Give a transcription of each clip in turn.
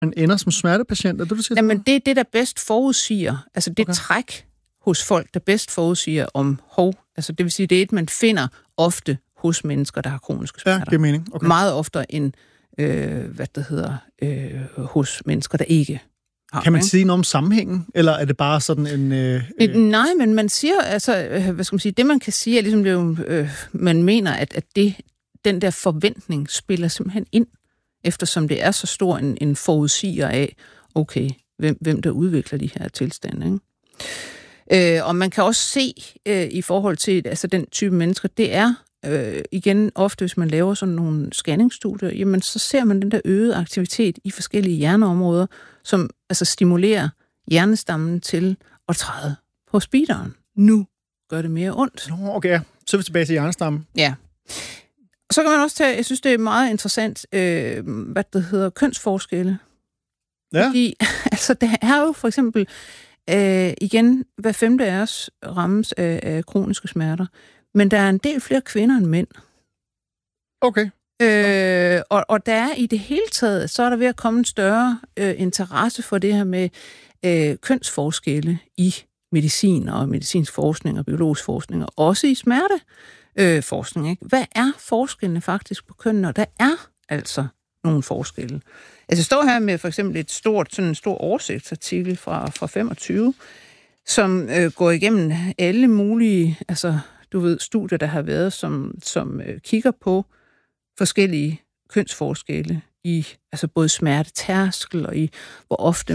Man ender som smertepatient, er det, du siger? Jamen, det er det, der bedst forudsiger, altså det træk hos folk, der bedst forudsiger om altså det vil sige, det er man finder ofte hos mennesker, der har kroniske smerter. Ja, det er mening. Okay. Meget oftere end, hos mennesker, der ikke har. Kan man sige noget om sammenhængen, eller er det bare sådan en... Nej, men man siger, altså, hvad skal man sige, det man kan sige, er ligesom det jo, man mener, at den der forventning spiller simpelthen ind, eftersom det er så stor en forudsiger af, okay, hvem der udvikler de her tilstande, ikke? Og man kan også se i forhold til altså den type mennesker, det er igen ofte, hvis man laver sådan nogle scanningsstudier, jamen så ser man den der øgede aktivitet i forskellige hjerneområder, som altså stimulerer hjernestammen til at træde på speederen. Nu gør det mere ondt. Nå, okay, så er vi tilbage til hjernestammen. Ja. Så kan man også tage, jeg synes, det er meget interessant, kønsforskelle. Ja. Fordi, altså, der er jo for eksempel igen, hver femte af os rammes af kroniske smerter. Men der er en del flere kvinder end mænd. Okay. Og der er i det hele taget, så er der ved at komme en større interesse for det her med kønsforskelle i medicin og medicinsk forskning og biologisk forskning, og også i smerteforskning. Ikke? Hvad er forskellene faktisk på kønnene? Og der er altså nogle forskelle. Altså, jeg står her med for eksempel sådan en stor oversigtsartikel fra 25, som går igennem alle mulige, altså du ved, studier, der har været, som kigger på forskellige kønsforskelle i altså både smertetærskel og i hvor ofte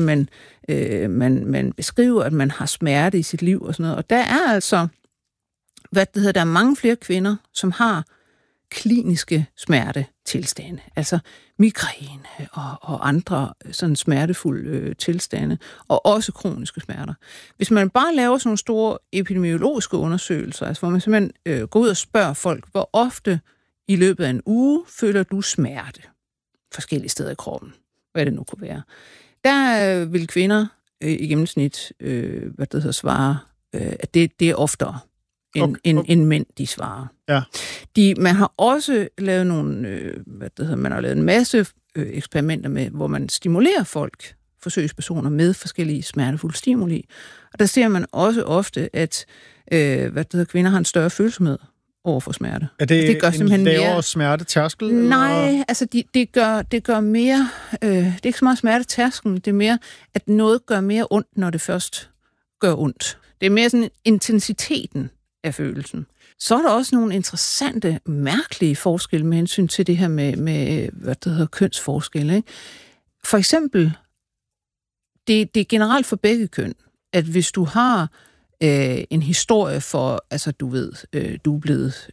man beskriver, at man har smerte i sit liv og sådan noget. Og der er altså, der er mange flere kvinder, som har kliniske smertetilstande, altså migræne og andre sådan smertefulde tilstande, og også kroniske smerter. Hvis man bare laver sådan nogle store epidemiologiske undersøgelser, altså hvor man simpelthen går ud og spørger folk, hvor ofte i løbet af en uge føler du smerte forskellige steder i kroppen, hvad det nu kunne være. Der vil kvinder i gennemsnit svare, at det er oftere end mænd, de svarer. Ja. Man har også lavet nogle, man har lavet en masse eksperimenter med, hvor man stimulerer folk, forsøgspersoner, med forskellige smertefulde stimuli. Og der ser man også ofte, at kvinder har en større følsomhed over for smerte. Er det gør en lavere smertetærskel? Nej, altså det gør mere, det er ikke så meget smertetærskel, det er mere, at noget gør mere ondt, når det først gør ondt. Det er mere sådan intensiteten af følelsen. Så er der også nogle interessante, mærkelige forskelle med hensyn til det her med kønsforskelle. Ikke? For eksempel, det er generelt for begge køn, at hvis du har en historie for, altså du ved, du er blevet,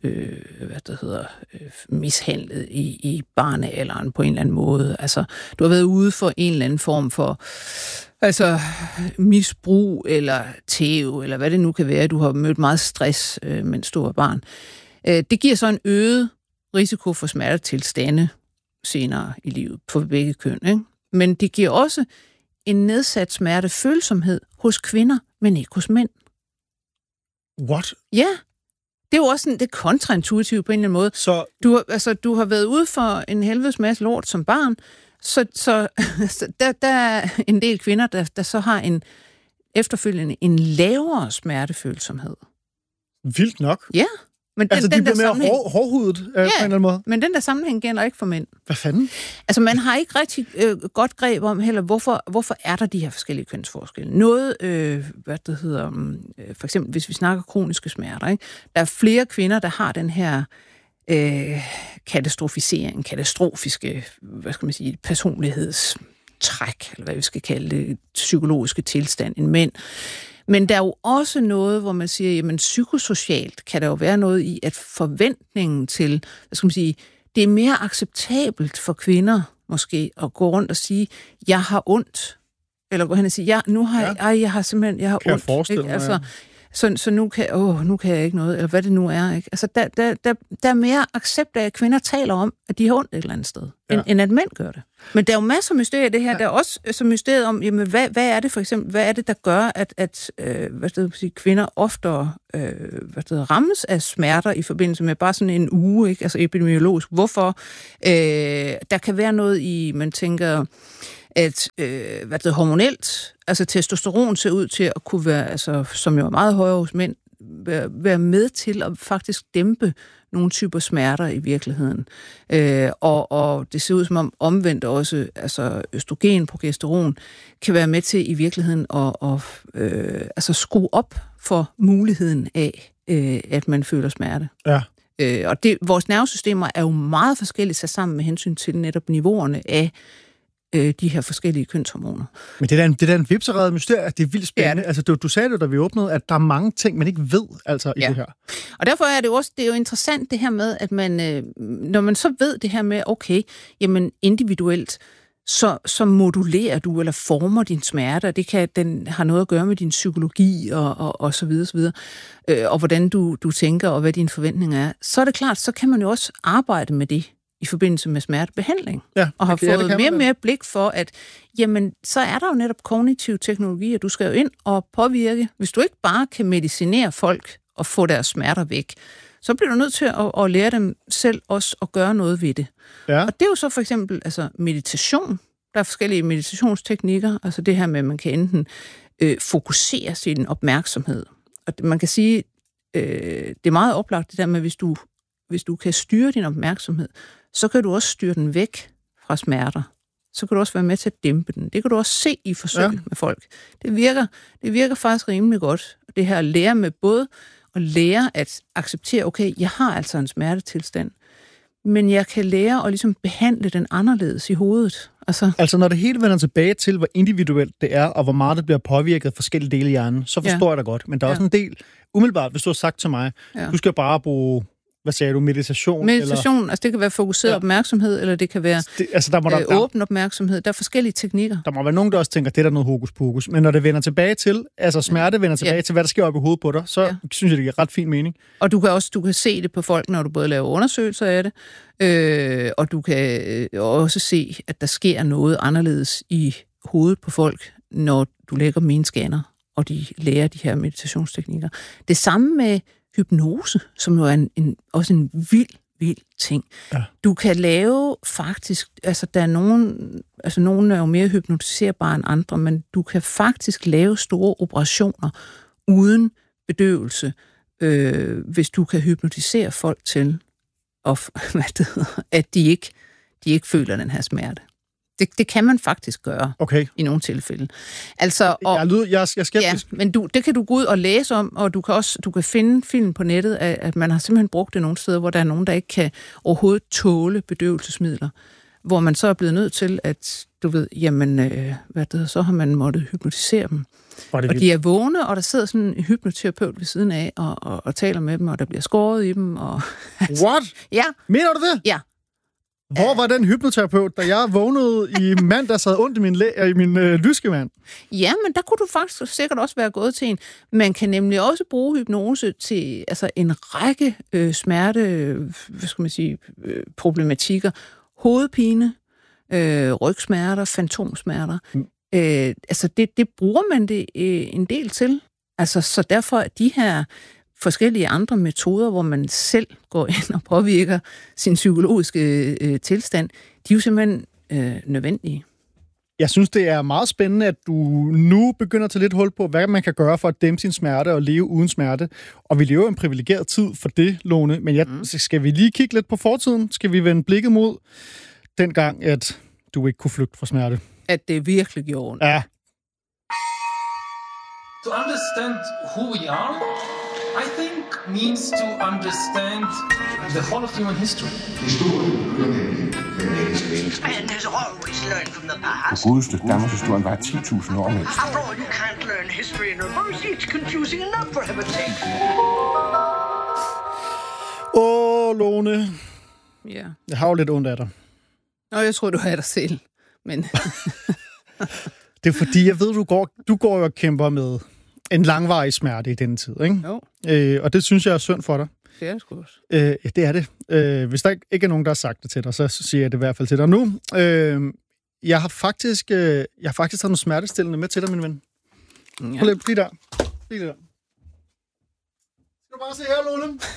mishandlet i barnealderen på en eller anden måde, altså du har været ude for en eller anden form for altså misbrug eller tæv, eller hvad det nu kan være. Du har mødt meget stress, mens du var barn. Det giver så en øget risiko for smertetilstande senere i livet på begge køn. Ikke? Men det giver også en nedsat smertefølsomhed hos kvinder, men ikke hos mænd. What? Ja. Det er jo også sådan, det er kontraintuitivt på en eller anden måde. Så du har været ude for en helvedes masse lort som barn, så der er en del kvinder, der så har efterfølgende en lavere smertefølsomhed. Vildt nok. Ja. Men altså, de bliver mere hårdhudet på en eller anden måde. Men den der sammenhæng gælder ikke for mænd. Hvad fanden? Altså, man har ikke rigtig godt greb om heller, hvorfor er der de her forskellige kønsforskelle. Noget, for eksempel, hvis vi snakker kroniske smerter, ikke? Der er flere kvinder, der har den her katastrofiske, personlighedstræk, eller hvad vi skal kalde det, psykologiske tilstand end mænd. Men der er jo også noget, hvor man siger, jamen psykosocialt kan der jo være noget i, at forventningen til, det er mere acceptabelt for kvinder måske at gå rundt og sige, jeg har ondt. Eller gå hen og sige, jeg har ondt. Ikke? Altså, så nu kan jeg ikke noget, eller hvad det nu er. Ikke? Altså, der er mere accept af, at kvinder taler om, at de har ondt et eller andet sted, end at mænd gør det. Men der er jo masser af mysterier i det her. Ja. Der er også så mysteriet om, jamen, hvad er det for eksempel, hvad er det, der gør, at kvinder oftere rammes af smerter i forbindelse med bare sådan en uge, ikke? Altså epidemiologisk. Hvorfor? Der kan være noget i, man tænker, at hormonelt, altså testosteron ser ud til at kunne være, altså, som jo er meget højere hos mænd, være med til at faktisk dæmpe nogle typer smerter i virkeligheden. Og det ser ud som om omvendt også, altså østrogen, progesteron, kan være med til i virkeligheden at skrue op for muligheden af, at man føler smerte. Ja. Og vores nervesystemer er jo meget forskelligt sat sammen med hensyn til netop niveauerne af de her forskellige kønshormoner. Men det er da en vipserede mysterie, det er vildt spændende. Ja. Altså, du sagde det, da vi åbnede, at der er mange ting, man ikke ved altså, i det her. Og derfor er det jo interessant det her med, at man, når man så ved det her med, okay, jamen individuelt, så modulerer du eller former din smerte, og den har noget at gøre med din psykologi og så videre, så videre, og hvordan du tænker, og hvad dine forventninger er. Så er det klart, så kan man jo også arbejde med det i forbindelse med smertebehandling. Ja, og har fået mere og mere blik for, at jamen, så er der jo netop kognitiv teknologi, og du skal jo ind og påvirke. Hvis du ikke bare kan medicinere folk og få deres smerter væk, så bliver du nødt til at lære dem selv også at gøre noget ved det. Ja. Og det er jo så for eksempel altså meditation. Der er forskellige meditationsteknikker, altså det her med, at man kan enten fokusere sin opmærksomhed. Og man kan sige, det er meget oplagt det der med, hvis du kan styre din opmærksomhed, så kan du også styre den væk fra smerter. Så kan du også være med til at dæmpe den. Det kan du også se i forsøg med folk. Det virker faktisk rimelig godt. Det her at lære med både at lære at acceptere, okay, jeg har altså en smertetilstand, men jeg kan lære at ligesom behandle den anderledes i hovedet. Altså når det hele vender tilbage til, hvor individuelt det er, og hvor meget det bliver påvirket af forskellige dele i hjernen, så forstår jeg dig godt. Men der er også en del, umiddelbart, hvis du har sagt til mig, du skal bare bruge, hvad sagde du, meditation? Meditation, eller? Altså det kan være fokuseret opmærksomhed, eller det kan være åben opmærksomhed. Der er forskellige teknikker. Der må være nogen, der også tænker, det er der noget hokus pokus. Men når det vender tilbage til, altså smerte vender tilbage til, hvad der sker op i hovedet på dig, så synes jeg, det giver ret fin mening. Og du kan se det på folk, når du både laver undersøgelser af det, og du kan også se, at der sker noget anderledes i hovedet på folk, når du lægger dem i en scanner, og de lærer de her meditationsteknikker. Det samme med hypnose, som jo er også en vild ting. Ja. Du kan lave faktisk, altså der er nogen er jo mere hypnotiserbare end andre, men du kan faktisk lave store operationer uden bedøvelse, hvis du kan hypnotisere folk til, at de ikke føler den her smerte. Det kan man faktisk gøre i nogle tilfælde. Altså, jeg er skeptisk. Ja, men det kan du gå ud og læse om, og du kan finde film på nettet, at man har simpelthen brugt det nogle steder, hvor der er nogen, der ikke kan overhovedet tåle bedøvelsesmidler, hvor man så er blevet nødt til, at du ved, jamen, så har man måttet hypnotisere dem. Og de er vågne, og der sidder sådan en hypnoterapeut ved siden af, og taler med dem, og der bliver skåret i dem. Og, What? Ja. Mener du det? Ja. Hvor var den hypnoterapeut, da jeg vågnede i mand, der sad ondt i min lyskemand? Ja, men der kunne du faktisk sikkert også være gået til en. Man kan nemlig også bruge hypnose til altså en række smerte, problematikker. Hovedpine, rygsmerter, fantomsmerter. Det bruger man det en del til. Altså, så derfor er de her forskellige andre metoder, hvor man selv går ind og påvirker sin psykologiske tilstand, de er jo simpelthen nødvendige. Jeg synes, det er meget spændende, at du nu begynder at tage lidt hul på, hvad man kan gøre for at dæmpe sin smerte og leve uden smerte. Og vi lever en privilegeret tid for det, Lone. Men skal vi lige kigge lidt på fortiden? Skal vi vende blikket mod dengang, at du ikke kunne flygte fra smerte? At det virkelig gjorde. Ja. To understand who we are, I think means to understand the whole of human history. And there's always learn from the past. Det godeste Danmarkshistorien var 10.000 år med. After all, you can't learn history in reverse. It's confusing enough for heaven's sake. Lone. Ja. Jeg har jo lidt ondt af dig. Jeg tror, du har dig selv. Men det er fordi, jeg ved, du går jo og kæmper med en langvarig smerte i denne tid, ikke? Jo. Og det synes jeg er synd for dig. Det er det sgu også. Ja, det er det. Hvis der ikke er nogen, der har sagt det til dig, så siger jeg det i hvert fald til dig nu. Jeg har faktisk taget nogle smertestillende med til dig, min ven. Ja. Prøv lige der. Lige der. Skal du bare se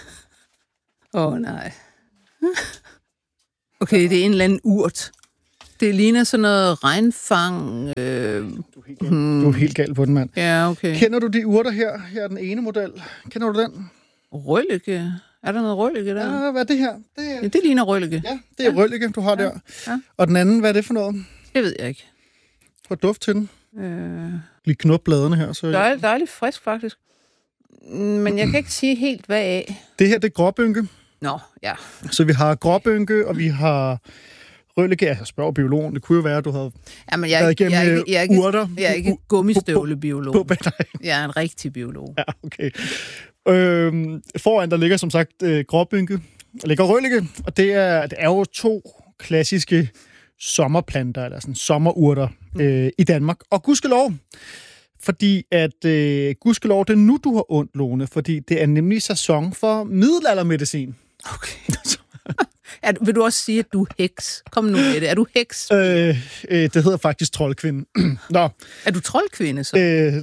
her, Lone? Nej. Okay, det er en eller anden urt. Det ligner sådan noget regnfang. Du er helt gal på den, mand. Ja, okay. Kender du de urter her? Her er den ene model. Kender du den? Røllike. Er der noget røllike der? Ja, hvad er det her? Ja, det ligner røllike. Ja, det er røllike, du har der. Ja. Og den anden, hvad er det for noget? Det ved jeg ikke. Prøv duft til den. Lige knop bladene her. Så... Dejligt frisk, faktisk. Men jeg kan ikke sige helt, hvad af. Det her, det er gråbynke. Nå, ja. Så vi har gråbynke, og vi har røllike. Jeg spørger biologen. Det kunne jo være, at du havde været igennem urter. Jeg er ikke gummistøvlebiolog. Nej. Jeg er en rigtig biolog. Ja, okay. Foran der ligger som sagt gråbynke, og ligger røllike, og det er jo 2 klassiske sommerplanter, eller sådan sommerurter i Danmark. Og gudskelov, fordi at gudskelov, det er nu, du har ondt, Lone, fordi det er nemlig sæson for middelaldermedicin. Okay. Vil du også sige, at du er heks? Kom nu med det. Er du heks? Det hedder faktisk troldkvinde. Nå. Er du troldkvinde, så?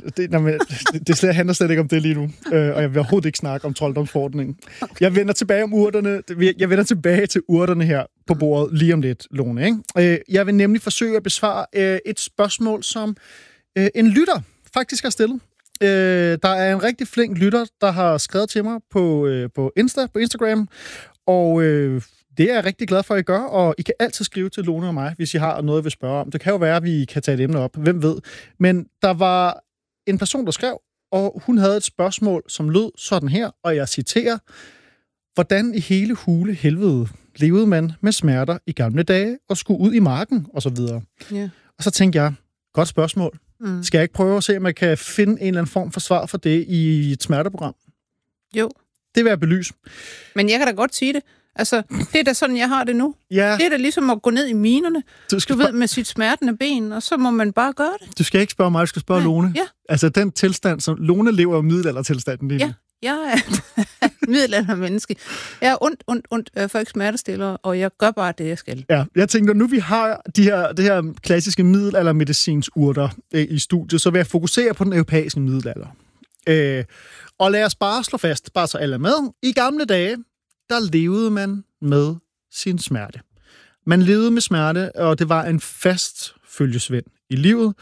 Det handler slet ikke om det lige nu. Og jeg vil overhovedet ikke snakke om trolddomsforordningen. Okay. Jeg vender tilbage om urterne. Jeg vender tilbage til urterne her på bordet lige om lidt, Lone. Ikke? Jeg vil nemlig forsøge at besvare et spørgsmål, som en lytter faktisk har stillet. Der er en rigtig flink lytter, der har skrevet til mig på Instagram, og det er jeg rigtig glad for, at I gør, og I kan altid skrive til Lone og mig, hvis I har noget, I vil spørge om. Det kan jo være, at vi kan tage et emne op. Hvem ved? Men der var en person, der skrev, og hun havde et spørgsmål, som lød sådan her, og jeg citerer: hvordan i hele hule helvede levede man med smerter i gamle dage og skulle ud i marken, og så videre. Yeah. Og så tænkte jeg, godt spørgsmål. Skal jeg ikke prøve at se, om jeg kan finde en eller anden form for svar for det i et smerteprogram? Jo. Det vil jeg belyse. Men jeg kan da godt sige det. Altså, det er da sådan, jeg har det nu. Ja. Det er da ligesom at gå ned i minerne, du ved, med sit smertende ben, og så må man bare gøre det. Du skal ikke spørge mig, du skal spørge Lone. Ja. Altså, den tilstand, som Lone lever af middelaldertilstanden lige nu. Ja, jeg er middelaldermenneske. Jeg er ondt for ikke smertestiller, og jeg gør bare det, jeg skal. Ja, jeg tænker, nu vi har det her klassiske middelaldermedicins urter i studiet, så vil jeg fokusere på den europæiske middelalder. Og lad os bare slå fast, bare så alle er med. I gamle dage, der levede man med sin smerte. Man levede med smerte, og det var en fast følgesvend i livet.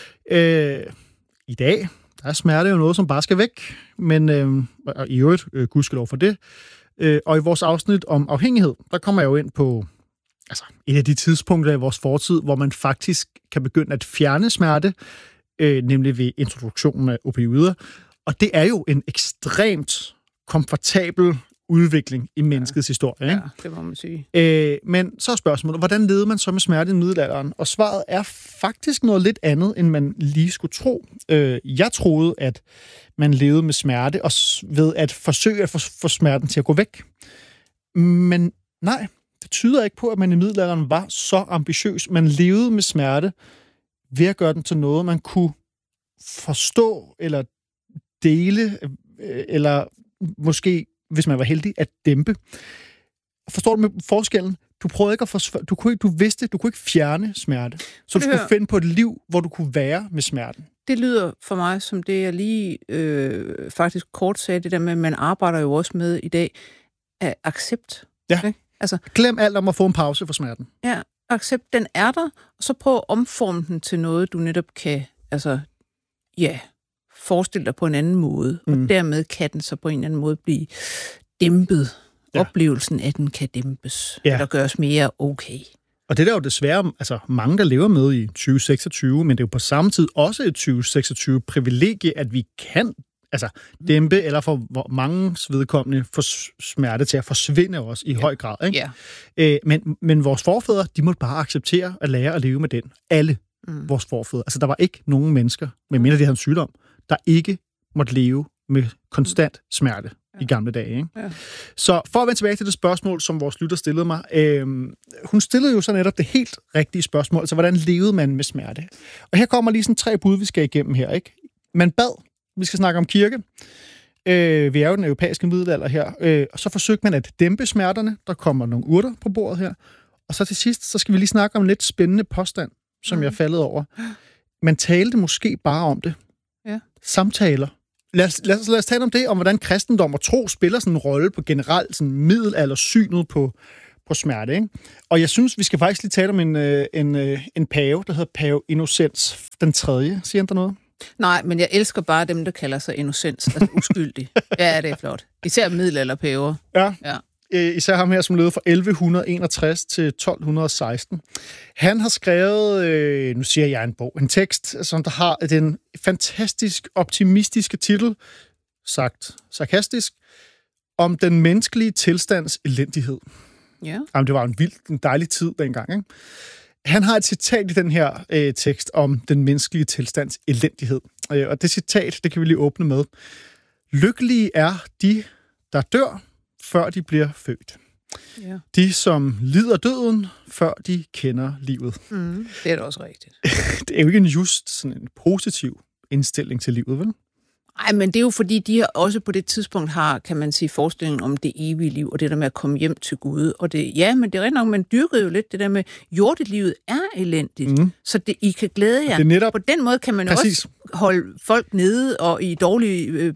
I dag, der er smerte jo noget, som bare skal væk, men og i øvrigt, gudskelov for det. Og i vores afsnit om afhængighed, der kommer jeg jo ind på et af de tidspunkter i vores fortid, hvor man faktisk kan begynde at fjerne smerte, nemlig ved introduktionen af opioider. Og det er jo en ekstremt komfortabel udvikling i menneskets historie. Ikke? Ja, det må man sige. Men så er spørgsmålet, hvordan levede man så med smerte i middelalderen? Og svaret er faktisk noget lidt andet, end man lige skulle tro. Jeg troede, at man levede med smerte og ved at forsøge at få smerten til at gå væk. Men nej, det tyder ikke på, at man i middelalderen var så ambitiøs. Man levede med smerte ved at gøre den til noget, man kunne forstå eller dele, eller måske, hvis man var heldig, at dæmpe. Forstår du med forskellen? Du prøvede ikke at du kunne ikke fjerne smerte. Så du skulle finde på et liv, hvor du kunne være med smerten. Det lyder for mig som det, jeg lige faktisk kort sagde, det der med, at man arbejder jo også med i dag, af accept. Ja. Okay? Altså, glem alt om at få en pause for smerten. Ja, accept, den er der, og så prøv at omforme den til noget, du netop kan, forestille dig på en anden måde, og dermed kan den så på en eller anden måde blive dæmpet. Ja. Oplevelsen af den kan dæmpes, eller gøres mere okay. Og det er der jo desværre mange, der lever med i 2026, men det er jo på samme tid også et 2026-privilegie, at vi kan dæmpe, eller for manges vedkommende få smerte til at forsvinde også i høj grad. Ikke? Ja. Men vores forfædre, de måtte bare acceptere at lære at leve med den. Alle vores forfædre. Der var ikke nogen mennesker, medmindre de havde en sygdom, der ikke måtte leve med konstant smerte i gamle dage. Ikke? Ja. Så for at vende tilbage til det spørgsmål, som vores lytter stillede mig. Hun stillede jo så netop det helt rigtige spørgsmål. Altså, hvordan levede man med smerte? Og her kommer lige sådan 3 bud, vi skal igennem her. Ikke? Man bad. Vi skal snakke om kirke. Vi er jo den europæiske middelalder her. Og så forsøgte man at dæmpe smerterne. Der kommer nogle urter på bordet her. Og så til sidst, så skal vi lige snakke om en lidt spændende påstand, som jeg faldet over. Man talte måske bare om det. Ja. Samtaler. Lad os tale om det, om hvordan kristendom og tro spiller sådan en rolle på generelt sådan middelaldersynet på smerte, ikke? Og jeg synes, vi skal faktisk lige tale om en pave, der hedder pave Innocens den 3. Siger han der noget? Nej, men jeg elsker bare dem, der kalder sig Innocens, altså uskyldig. Ja, det er flot. Især middelalderpaver. Ja. Ja. Især ham her, som levede fra 1161 til 1216. Han har skrevet, nu siger jeg en bog, en tekst, som der har den fantastisk optimistiske titel, sagt sarkastisk, om den menneskelige tilstands elendighed. Ja. Jamen, det var en dejlig tid dengang, ikke? Han har et citat i den her tekst om den menneskelige tilstands elendighed. Og det citat, det kan vi lige åbne med. Lykkelige er de, der dør, før de bliver født. Ja. De, som lider døden, før de kender livet. Det er da også rigtigt. Det er jo ikke just sådan en positiv indstilling til livet, vel? Nej, men det er jo fordi, de også på det tidspunkt har, kan man sige, forestillingen om det evige liv, og det der med at komme hjem til Gud. Og det, ja, men det er rigtig nok, man dyrkede jo lidt det der med, jordelivet er elendigt, så det, I kan glæde jer. Netop, på den måde kan man også holde folk nede og i dårlige,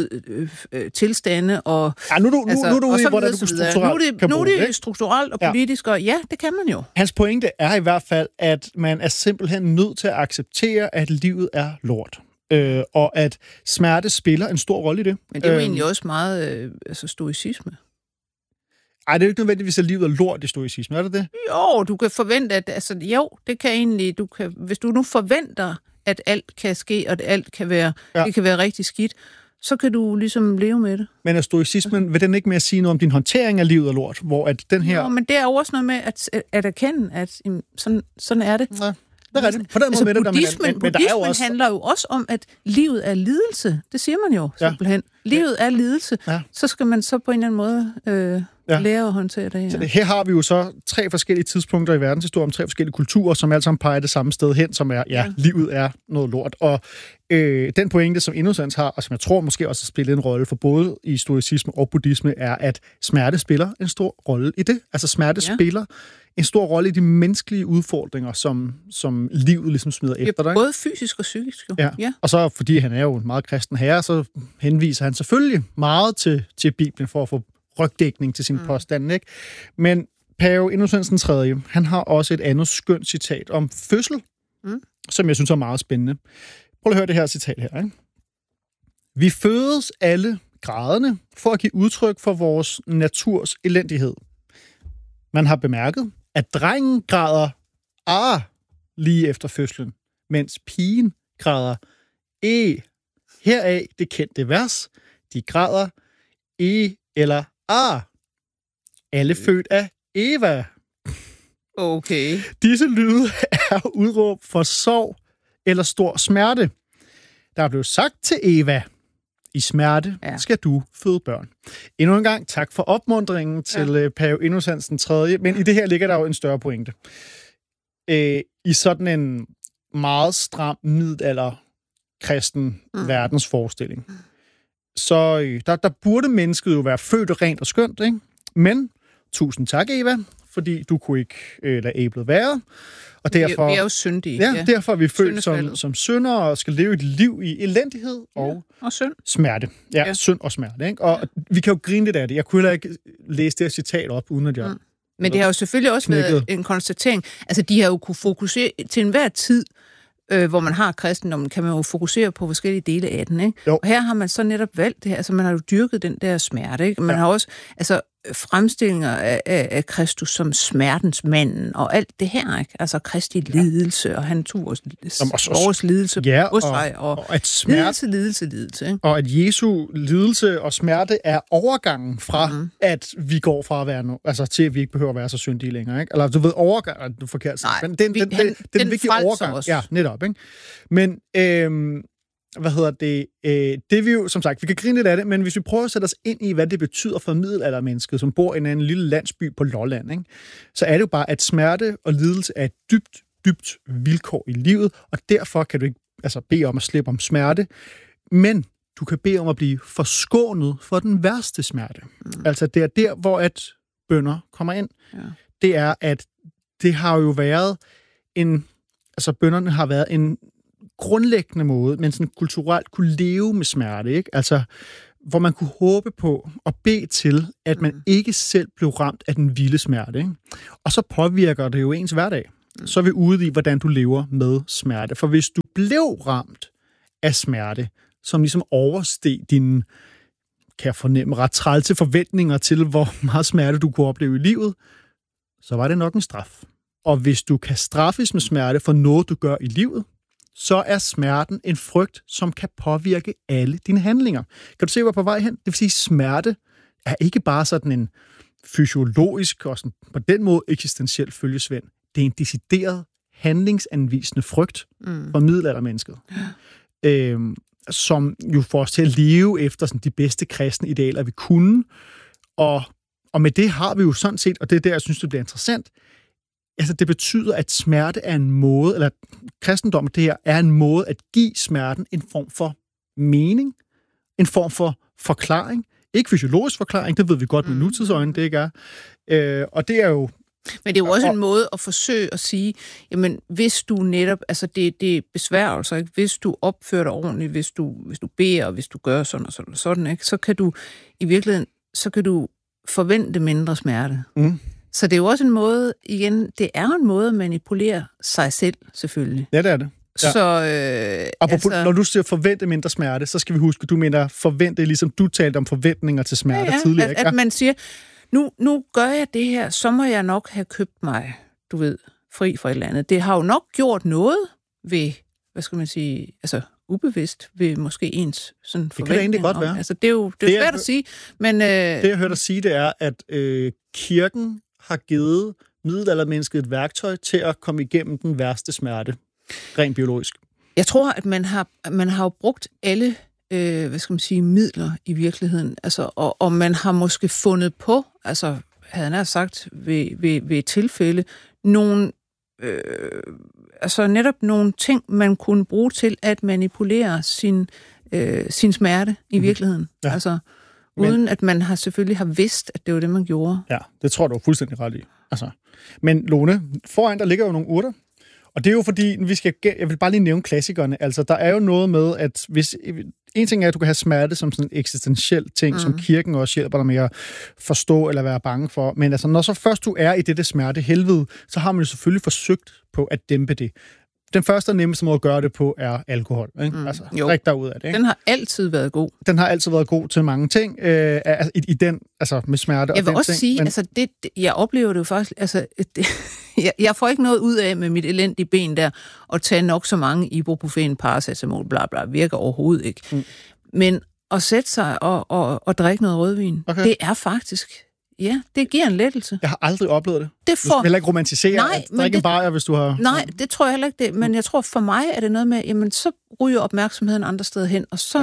tilstande. Og, ja, nu er du ude i, hvordan du strukturelt nu er det strukturelt og politisk, og ja, det kan man jo. Hans pointe er i hvert fald, at man er simpelthen nødt til at acceptere, at livet er lort. Og at smerte spiller en stor rolle i det. Men det er jo egentlig også meget stoicisme. Ej, det er jo ikke nødvendigvis, at livet er lort i stoicisme, er det det? Jo, du kan forvente, at det kan egentlig, hvis du nu forventer, at alt kan ske, og at alt kan være, det kan være rigtig skidt, så kan du ligesom leve med det. Men er stoicismen, vil den ikke mere sige noget om din håndtering af livet er lort, hvor at den her... Jo, men det er jo også noget med at erkende, at sådan er det. Ja. Det er rigtigt. På den måde med det, buddhismen handler jo også om, at livet er lidelse. Det siger man jo simpelthen. Livet er lidelse. Ja. Så skal man så på en eller anden måde lære at håndtere det. Ja. Så her har vi jo så 3 forskellige tidspunkter i verdenshistorien, om 3 forskellige kulturer, som alle sammen peger det samme sted hen, som er, livet er noget lort. Og den pointe, som Innocens har, og som jeg tror måske også spiller en rolle for både i stoicisme og buddhisme, er, at smerte spiller en stor rolle i det. Altså smerte spiller en stor rolle i de menneskelige udfordringer, som livet ligesom smider efter dig. Både fysisk og psykisk. Jo. Ja. Og så, fordi han er jo en meget kristen herre, så henviser han selvfølgelig meget til Bibelen for at få rygdækning til sin påstand, ikke? Men pave Innocens den 3., han har også et andet skønt citat om fødsel, som jeg synes er meget spændende. Prøv at høre det her citat her, ikke? Vi fødes alle grædende for at give udtryk for vores naturs elendighed. Man har bemærket, at drengen græder lige efter fødslen, mens pigen græder heraf det kendte vers. De græder eller alle født af Eva. Okay. Disse lyde er udråb for sorg eller stor smerte. Der er blevet sagt til Eva, i smerte skal du føde børn. Endnu en gang tak for opmuntringen til pave Innocens den 3. Men i det her ligger der jo en større pointe. I sådan en meget stram middelalder kristen verdensforestilling. Så der burde mennesket jo være født rent og skønt, ikke? Men tusind tak, Eva, fordi du kunne ikke lade æblet være. Og derfor, vi er jo syndige. Ja, derfor er vi født som syndere og skal leve et liv i elendighed og synd. Smerte. Ja, synd og smerte. Ikke? Og vi kan jo grine lidt af det. Jeg kunne heller ikke læse det her citat op, uden at jeg... Men det har jo selvfølgelig også været en konstatering. Altså, de har jo kunne fokusere til enhver tid, hvor man har kristendommen, kan man jo fokusere på forskellige dele af den, ikke? Og her har man så netop valgt det her, altså man har jo dyrket den der smerte, ikke? Man har også, fremstillinger af Kristus som smertens manden, og alt det her, ikke? Altså Kristi lidelse, og han tog vores lidelse på sig, og at smerte, lidelse, ikke? Og at Jesu lidelse og smerte er overgangen fra, at vi går fra at være til at vi ikke behøver at være så syndige længere, ikke? Eller du ved, overgang er det forkert. Nej, men den vigtige overgang. Også. Ja, netop, ikke? Men det vi jo, som sagt, vi kan grine lidt af det, men hvis vi prøver at sætte os ind i, hvad det betyder for middelaldermennesket, som bor i en lille landsby på Lolland, ikke? Så er det jo bare, at smerte og lidelse er et dybt vilkår i livet, og derfor kan du ikke bede om at slippe om smerte, men du kan bede om at blive forskånet for den værste smerte. Altså, det er der, hvor at bønner kommer ind. Ja. Det er, at det har jo været bønnerne har været en grundlæggende måde, men sådan kulturelt kunne leve med smerte, ikke? Altså, hvor man kunne håbe på og bede til, at man ikke selv blev ramt af den vilde smerte. Ikke? Og så påvirker det jo ens hverdag. Så er vi ude i, hvordan du lever med smerte. For hvis du blev ramt af smerte, som ligesom oversteg dine, kan jeg fornemme, ret trælse forventninger til, hvor meget smerte du kunne opleve i livet, så var det nok en straf. Og hvis du kan straffes med smerte for noget, du gør i livet, så er smerten en frygt, som kan påvirke alle dine handlinger. Kan du se, hvor på vej hen? Det vil sige, smerte er ikke bare sådan en fysiologisk og sådan på den måde eksistentiel følgesvend. Det er en decideret handlingsanvisende frygt for middelaldermennesket, som jo får os til at leve efter sådan de bedste kristne idealer, vi kunne. Og med det har vi jo sådan set, og det er der, jeg synes, det bliver interessant, altså det betyder, at smerte er en måde, eller kristendommen det her, er en måde at give smerten en form for mening, en form for forklaring. Ikke fysiologisk forklaring, det ved vi godt med nutidsøjne, det ikke er. Og det er jo... Men det er jo også en måde at forsøge at sige, jamen hvis du netop, altså det er besværgelser, ikke? Hvis du opfører dig ordentligt, hvis du beder, og hvis du gør sådan og sådan og sådan, ikke? Så kan du i virkeligheden, så kan du forvente mindre smerte. Så det er jo også en måde, igen, det er jo en måde at manipulere sig selv, selvfølgelig. Ja, det er det. Ja. Så, altså, når du siger forvente mindre smerte, så skal vi huske, at du mener forvente, ligesom du talte om forventninger til smerte tidligere. At man siger, nu gør jeg det her, så må jeg nok have købt mig, du ved, fri fra et eller andet. Det har jo nok gjort noget ved, hvad skal man sige, altså ubevidst ved måske ens sådan forventninger. Det kan det egentlig godt være. Altså, det er jo svært at sige, men... Det, jeg hørte dig sige, det er, at kirken har givet middelaldermennesket et værktøj til at komme igennem den værste smerte, rent biologisk. Jeg tror, at man har jo brugt alle hvad skal man sige, midler i virkeligheden, altså, og man har måske fundet på, altså havde han sagt ved et tilfælde, nogle altså netop nogle ting, man kunne bruge til at manipulere sin smerte i virkeligheden. Ja. Altså uden at man selvfølgelig har vidst, at det var det, man gjorde. Ja, det tror du er fuldstændig ret i. Altså. Men Lone, foran der ligger jo nogle urter, og det er jo fordi, jeg vil bare lige nævne klassikerne, altså der er jo noget med, at hvis... En ting er, at du kan have smerte som sådan en eksistentiel ting, som kirken også hjælper dig med at forstå eller være bange for. Men altså, når så først du er i dette smerte helvede, så har man jo selvfølgelig forsøgt på at dæmpe det. Den første og nemmeste måde at gøre det på er alkohol. Ikke? Altså, drik dig ud af det. Ikke? Den har altid været god. Den har altid været god til mange ting, i den, altså med smerte. Jeg vil også sige, altså jeg oplever det jo faktisk, altså jeg får ikke noget ud af med mit elendige ben der, at tage nok så mange ibuprofen, paracetamol, bla bla, virker overhovedet ikke. Men at sætte sig og drikke noget rødvin, det er faktisk... Ja, det giver en lettelse. Jeg har aldrig oplevet det. Du skal heller ikke romantisere at drikke en bajer, hvis du har... Nej, det tror jeg heller ikke det. Men jeg tror, for mig er det noget med, jamen så ryger opmærksomheden andre steder hen, og så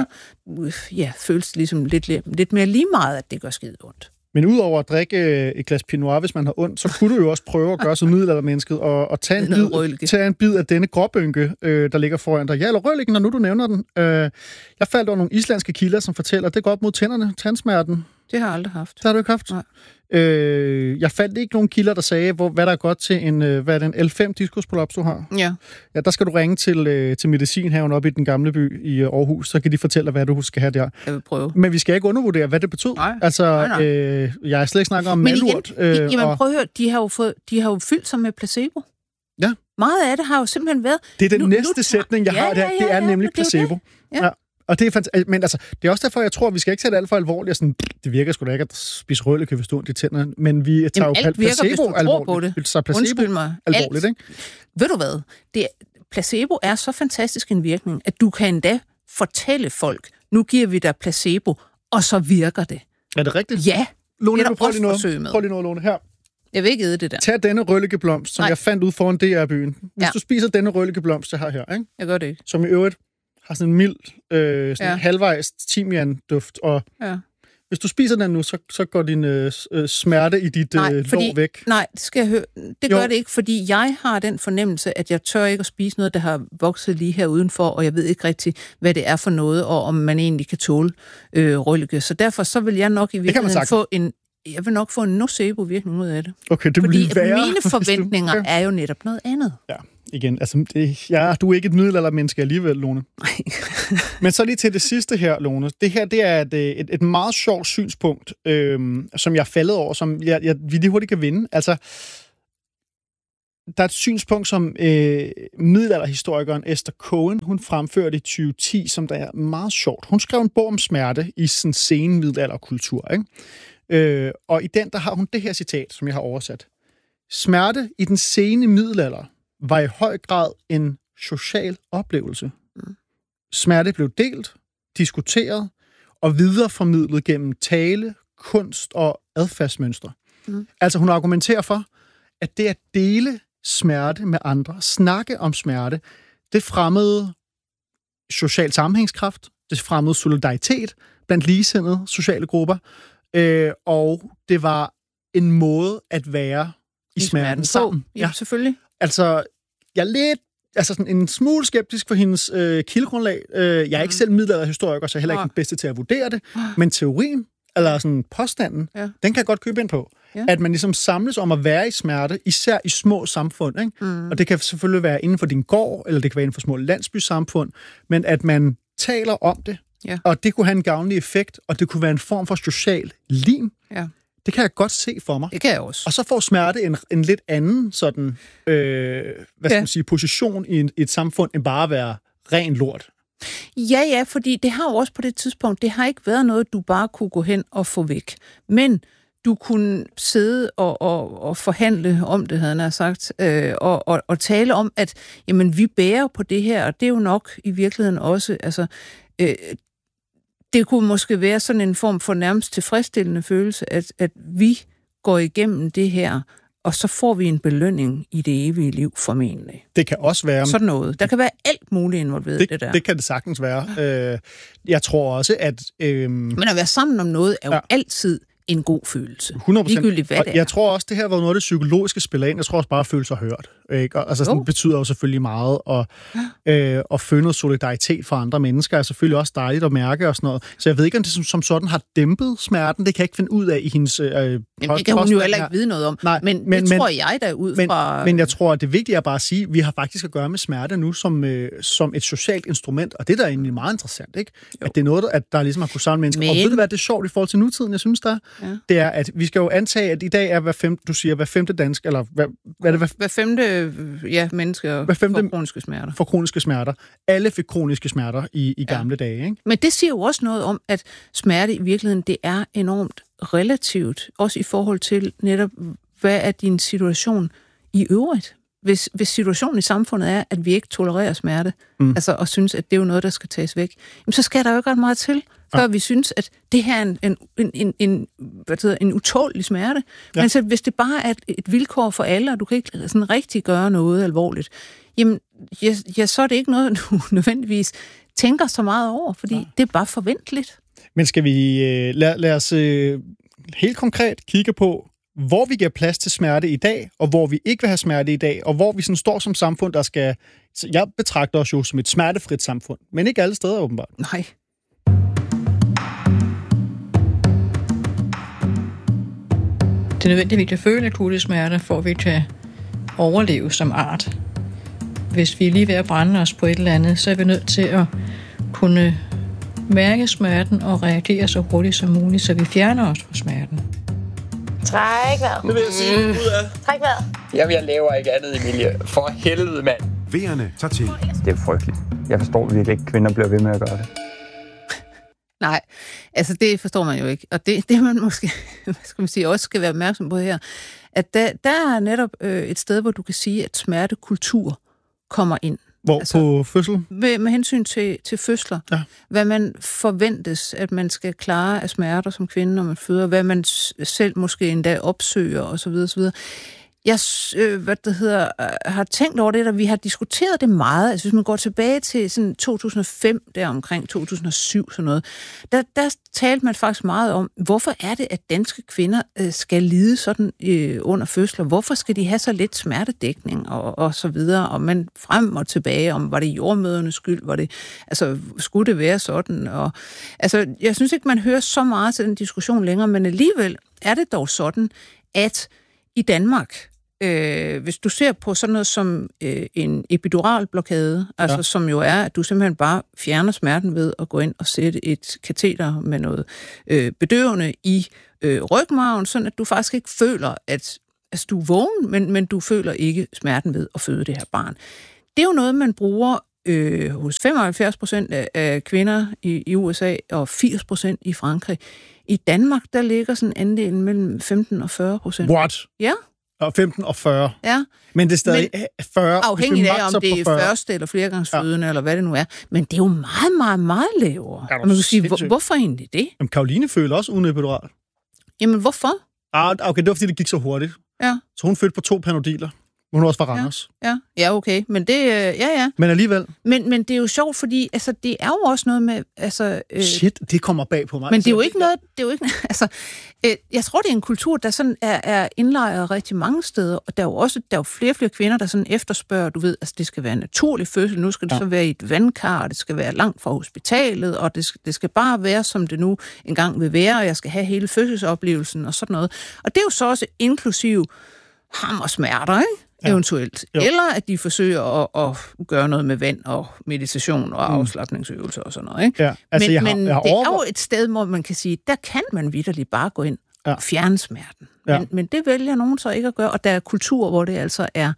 føles det ligesom lidt mere lige meget, at det gør skide ondt. Men udover at drikke et glas Pinot Noir, hvis man har ondt, så kunne du jo også prøve at gøre som middelaldermennesket og tage en bid af denne gråbønke, der ligger foran dig. Ja, eller rødliggen, når nu du nævner den. Jeg faldt over nogle islandske kilder, som fortæller, at det går op mod tænderne, tandsmerten. Det har jeg aldrig haft. Det har du ikke haft? Nej. Jeg fandt ikke nogen kilder, der sagde, hvad der er godt til en L5 diskusprolaps, du har. Ja. Ja, der skal du ringe til medicinhaven op i den gamle by i Aarhus, så kan de fortælle dig, hvad du skal have der. Jeg vil prøve. Men vi skal ikke undervurdere, hvad det betød. Nej. Altså, nej. Jeg har slet ikke snakket om malurt. Jamen prøv at høre, de har jo fyldt sig med placebo. Ja. Meget af det har jo simpelthen været... Det er den næste sætning, jeg har der. Det er nemlig placebo. Ja. Og det er fantastisk. Men altså, det er også derfor, jeg tror, at vi skal ikke tage det alt for alvorligt. Sådan, det virker sgu da ikke at spise rødløg, hvis du ondt i tænderne. Men vi tager jo placebo alvorligt. Det. Så placebo alvorligt, ikke? Ved du hvad? Placebo er så fantastisk en virkning, at du kan endda fortælle folk, nu giver vi dig placebo, og så virker det. Er det rigtigt? Ja. Lone, det er der også forsøg med. Prøv lige noget, Lone, her. Jeg vil ikke æde det der. Tag denne rødløggeblomst, som jeg fandt ud foran DR-byen. Hvis du spiser denne rødløggeblomst, jeg har her, ikke? Jeg gør det ikke. Som i øvrigt har sådan en mild, halvvejs timian-duft, og hvis du spiser den nu, så går din smerte i dit lår væk. Nej, det skal jeg høre. Det gør det ikke, fordi jeg har den fornemmelse, at jeg tør ikke at spise noget, der har vokset lige her udenfor, og jeg ved ikke rigtig, hvad det er for noget, og om man egentlig kan tåle rødløg. Så derfor så vil jeg nok i virkeligheden få en nocebo-virkning ud af det. Okay, det fordi vil være, mine forventninger er jo netop noget andet. Ja. igen, altså, du er ikke et middelaldermenneske alligevel, Lone. Men så lige til det sidste her, Lone. Det her, det er et meget sjovt synspunkt, som jeg er faldet over, som vi lige hurtigt kan vinde. Altså, der er et synspunkt, som middelalderhistorikeren Esther Cohen, hun fremførte i 2010, som der er meget sjovt. Hun skrev en bog om smerte i sådan sen middelalderkultur, ikke? Og i den, der har hun det her citat, som jeg har oversat. Smerte i den sene middelalder var i høj grad en social oplevelse. Smerte blev delt, diskuteret og videreformidlet gennem tale, kunst og adfærdsmønstre. Altså hun argumenterer for, at det at dele smerte med andre, snakke om smerte, det fremmede social sammenhængskraft, det fremmede solidaritet blandt ligesindede sociale grupper, og det var en måde at være i smerten sammen. Ja, selvfølgelig. Altså, jeg er lidt sådan en smule skeptisk for hendes kildegrundlag. Jeg er ikke selv middelalderhistoriker, så jeg er heller ikke den bedste til at vurdere det. Men teorien, eller sådan påstanden, den kan jeg godt købe ind på. Ja. At man ligesom samles om at være i smerte, især i små samfund. Ikke? Og det kan selvfølgelig være inden for din gård, eller det kan være inden for små landsbysamfund, men at man taler om det, og det kunne have en gavnlig effekt, og det kunne være en form for social lim. Ja. Det kan jeg godt se for mig. Det kan jeg også. Og så får smerte en lidt anden sådan, position i et samfund, end bare at være ren lort. Ja, fordi det har jo også på det tidspunkt, det har ikke været noget, du bare kunne gå hen og få væk. Men du kunne sidde og forhandle om det, havde han sagt, og tale om, at jamen, vi bærer på det her, og det er jo nok i virkeligheden også, altså, det kunne måske være sådan en form for nærmest tilfredsstillende følelse, at vi går igennem det her, og så får vi en belønning i det evige liv formentlig. Det kan også være... Sådan noget. Der kan være alt muligt involveret det der. Det kan det sagtens være. Jeg tror også, at... Men at være sammen om noget er jo altid en god følelse. 100%. Ligegyldigt hvad det er. Jeg tror også, det her var noget af det psykologiske spiller ind. Jeg tror også bare, at føle sig hørt. Ikke? Altså, sådan, betyder jo selvfølgelig meget. Og føle noget solidaritet for andre mennesker er selvfølgelig også dejligt at mærke og sådan noget. Så jeg ved ikke, om det som sådan har dæmpet smerten. Det kan jeg ikke finde ud af i hendes det kan hun jo heller ikke vide noget om. Nej, men det tror jeg da ud fra... Men jeg tror, at det vigtige er bare at sige, at vi har faktisk at gøre med smerte nu som et socialt instrument. Og det der er egentlig meget interessant, ikke? At det er noget, at der ligesom har kunnet samle mennesker. Og ved du hvad, det er sjovt i forhold til nutiden, jeg synes, der det er, at vi skal jo antage, at i dag er hver femte dansk, eller hvad er det? Hver femte mennesker får kroniske smerter. For kroniske smerter. Alle fik kroniske smerter i gamle dage, ikke? Men det siger jo også noget om, at smerte i virkeligheden, det er enormt relativt, også i forhold til netop, hvad er din situation i øvrigt? Hvis situationen i samfundet er, at vi ikke tolererer smerte, altså og synes, at det er jo noget, der skal tages væk, jamen, så skal der jo ikke ret meget til, før vi synes, at det her er en utålelig smerte. Ja. Men så, hvis det bare er et vilkår for alle, og du kan ikke sådan rigtig gøre noget alvorligt, jamen, så er det ikke noget, du nødvendigvis tænker så meget over, fordi det er bare forventeligt. Men skal vi lad os helt konkret kigge på, hvor vi giver plads til smerte i dag, og hvor vi ikke vil have smerte i dag, og hvor vi sådan står som samfund, der skal... Jeg betragter os jo som et smertefrit samfund, men ikke alle steder åbenbart. Nej. Det er nødvendigt, at vi kan føle akutte smerter, for at vi kan overleve som art. Hvis vi er lige ved at brænde os på et eller andet, så er vi nødt til at kunne mærke smerten og reagere så hurtigt som muligt, så vi fjerner os fra smerten. Træk vejret. Det vil jeg sige ud af. Træk vejret. Jamen, jeg laver ikke andet, Emilie. For helvede, mand. Vejerne tager til. Det er frygteligt. Jeg forstår virkelig ikke, at kvinder bliver ved med at gøre det. Nej, altså det forstår man jo ikke. Og det man måske, også skal være opmærksom på her, at der er netop et sted, hvor du kan sige, at smertekultur kommer ind. Hvor altså, på fødsel? Med hensyn til fødsler. Ja. Hvad man forventes, at man skal klare af smerter som kvinde, når man føder. Hvad man selv måske endda opsøger, osv. osv. Jeg har tænkt over det, og vi har diskuteret det meget. Jeg synes, man går tilbage til sådan 2005, der omkring 2007, sådan noget. Der talte man faktisk meget om, hvorfor er det, at danske kvinder skal lide sådan under fødsler? Hvorfor skal de have så lidt smertedækning og så videre? Og man frem og tilbage, om var det jordmødernes skyld? Var det, altså, skulle det være sådan? Og, altså, jeg synes ikke, man hører så meget til den diskussion længere, men alligevel er det dog sådan, at i Danmark, hvis du ser på sådan noget som en epiduralblokade, altså som jo er, at du simpelthen bare fjerner smerten ved at gå ind og sætte et kateter med noget bedøvende i rygmarven, sådan at du faktisk ikke føler, at du er vågen, men du føler ikke smerten ved at føde det her barn. Det er jo noget, man bruger hos 75% af kvinder i USA og 80% i Frankrig. I Danmark, der ligger sådan andelen mellem 15 og 40%. What? Ja. Og 15 og 40. Ja. Men det er stadig 40. Afhængigt af, om det er første eller flergangsfødende, eller hvad det nu er. Men det er jo meget, meget, meget lavere. Og man kan sige, hvorfor egentlig det? Jamen, Karoline føler også uden epidural. Jamen, hvorfor? Okay, det var, fordi det gik så hurtigt. Ja. Så hun fødte på 2 Panodiler. Hun er også fra Randers. Ja, okay. Men det, ja. Men alligevel. Men det er jo sjovt, fordi altså, det er jo også noget med... Altså, shit, det kommer bag på mig. Men det er jo ikke noget... Det er jo ikke, altså, jeg tror, det er en kultur, der sådan er indlejret rigtig mange steder, og der er jo flere og flere kvinder, der sådan efterspørger, du ved, altså det skal være en naturlig fødsel, nu skal det så være i et vandkar, og det skal være langt fra hospitalet, og det skal bare være, som det nu engang vil være, og jeg skal have hele fødselsoplevelsen og sådan noget. Og det er jo så også inklusiv hammersmerter, ikke? Eventuelt. Jo. Eller at de forsøger at gøre noget med vand og meditation og afslapningsøvelser og sådan noget. Ikke? Ja, altså men det er jo et sted, hvor man kan sige, der kan man vitterligt bare gå ind og fjerne smerten. Men det vælger nogen så ikke at gøre, og der er kulturer, hvor det altså er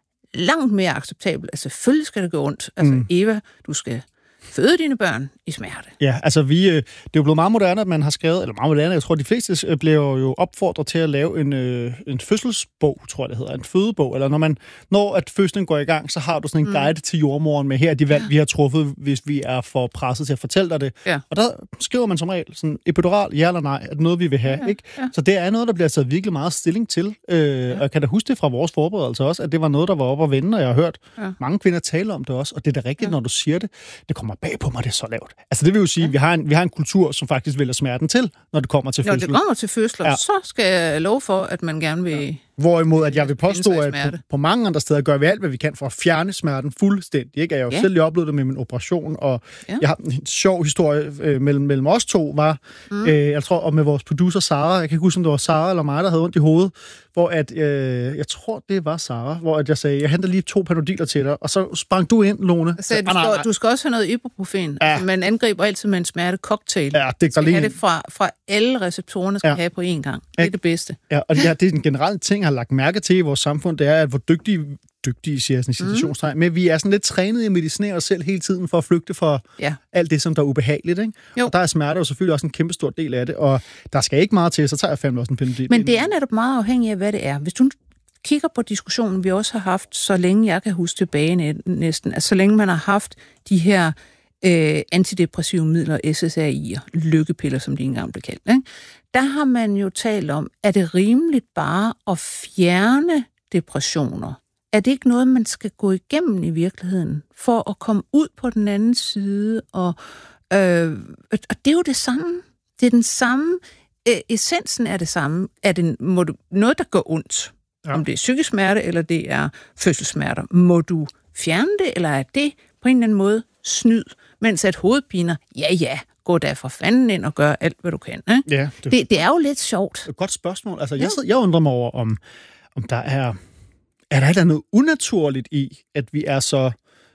langt mere acceptabelt. Altså selvfølgelig skal det gå ondt. Altså Eva, du skal føde dine børn i smerte. Ja, altså det er jo blevet meget moderne, at man har skrevet, eller meget moderne, jeg tror, de fleste bliver jo opfordret til at lave en fødselsbog, tror jeg det hedder, en fødebog, eller når at fødslen går i gang, så har du sådan en guide til jordmoren med her de valg, vi har truffet, hvis vi er for presset til at fortælle dig det. Ja. Og der skriver man som regel sådan, epidural, ja eller nej, er det noget, vi vil have, ikke? Ja. Så det er noget, der bliver taget virkelig meget stilling til, og jeg kan da huske det fra vores forberedelse også, at det var noget, der var oppe at vende, og jeg har hørt mange kvinder tale om det også, og det er da rigtigt, når du siger det. Det kommer bag på mig, det er så lavt. Altså det vil jo sige, at vi har en kultur, som faktisk vælger smerten til, når det kommer til fødsler. Når det kommer til fødsler, så skal jeg love for, at man gerne vil... Ja. Hvorimod, at jeg vil påstå, at på mange andre steder gør vi alt, hvad vi kan for at fjerne smerten fuldstændig. Ikke? Jeg har jo selv lige oplevet det med min operation, og jeg har en sjov historie mellem os to, var, jeg tror, og med vores producer Sara, jeg kan ikke huske, om det var Sara eller mig, der havde ondt i hovedet, hvor at, jeg tror, det var Sara, hvor at jeg sagde, jeg henter lige 2 Panodiler til dig, og så sprang du ind, Lone. Så du skal også have noget ibuprofen. Ja. Altså, man angriber altid med en smertecocktail. Ja, det skal have det fra alle receptorerne, skal have på én gang. Det er det bedste. Ja, og det er en generel ting, jeg har lagt mærke til i vores samfund, det er, at hvor dygtige siger jeg sådan i citationstegn, men vi er sådan lidt trænet i at medicinere os selv hele tiden for at flygte fra alt det, som der er ubehageligt. Ikke? Og der er smerte jo selvfølgelig også en kæmpe stor del af det, og der skal ikke meget til, så tager jeg fandme også en Panodil. Men det er netop meget afhængigt af, hvad det er. Hvis du kigger på diskussionen, vi også har haft, så længe jeg kan huske tilbage næsten, altså så længe man har haft de her antidepressive midler, SSRI'er, lykkepiller, som de engang blev kaldt, ikke? Der har man jo talt om, er det rimeligt bare at fjerne depressioner? Er det ikke noget, man skal gå igennem i virkeligheden, for at komme ud på den anden side? Og det er jo det samme. Det er den samme. Essensen er det samme. Er det noget, der går ondt? Ja. Om det er psykisk smerte, eller det er fødselssmerter. Må du fjerne det, eller er det på en eller anden måde snyd? Mens at hovedpiner, ja, gå der for fanden ind og gør alt, hvad du kan. Ikke? Ja, det er jo lidt sjovt. Et godt spørgsmål. Altså, jeg undrer mig over, om der er der noget unaturligt i, at vi er så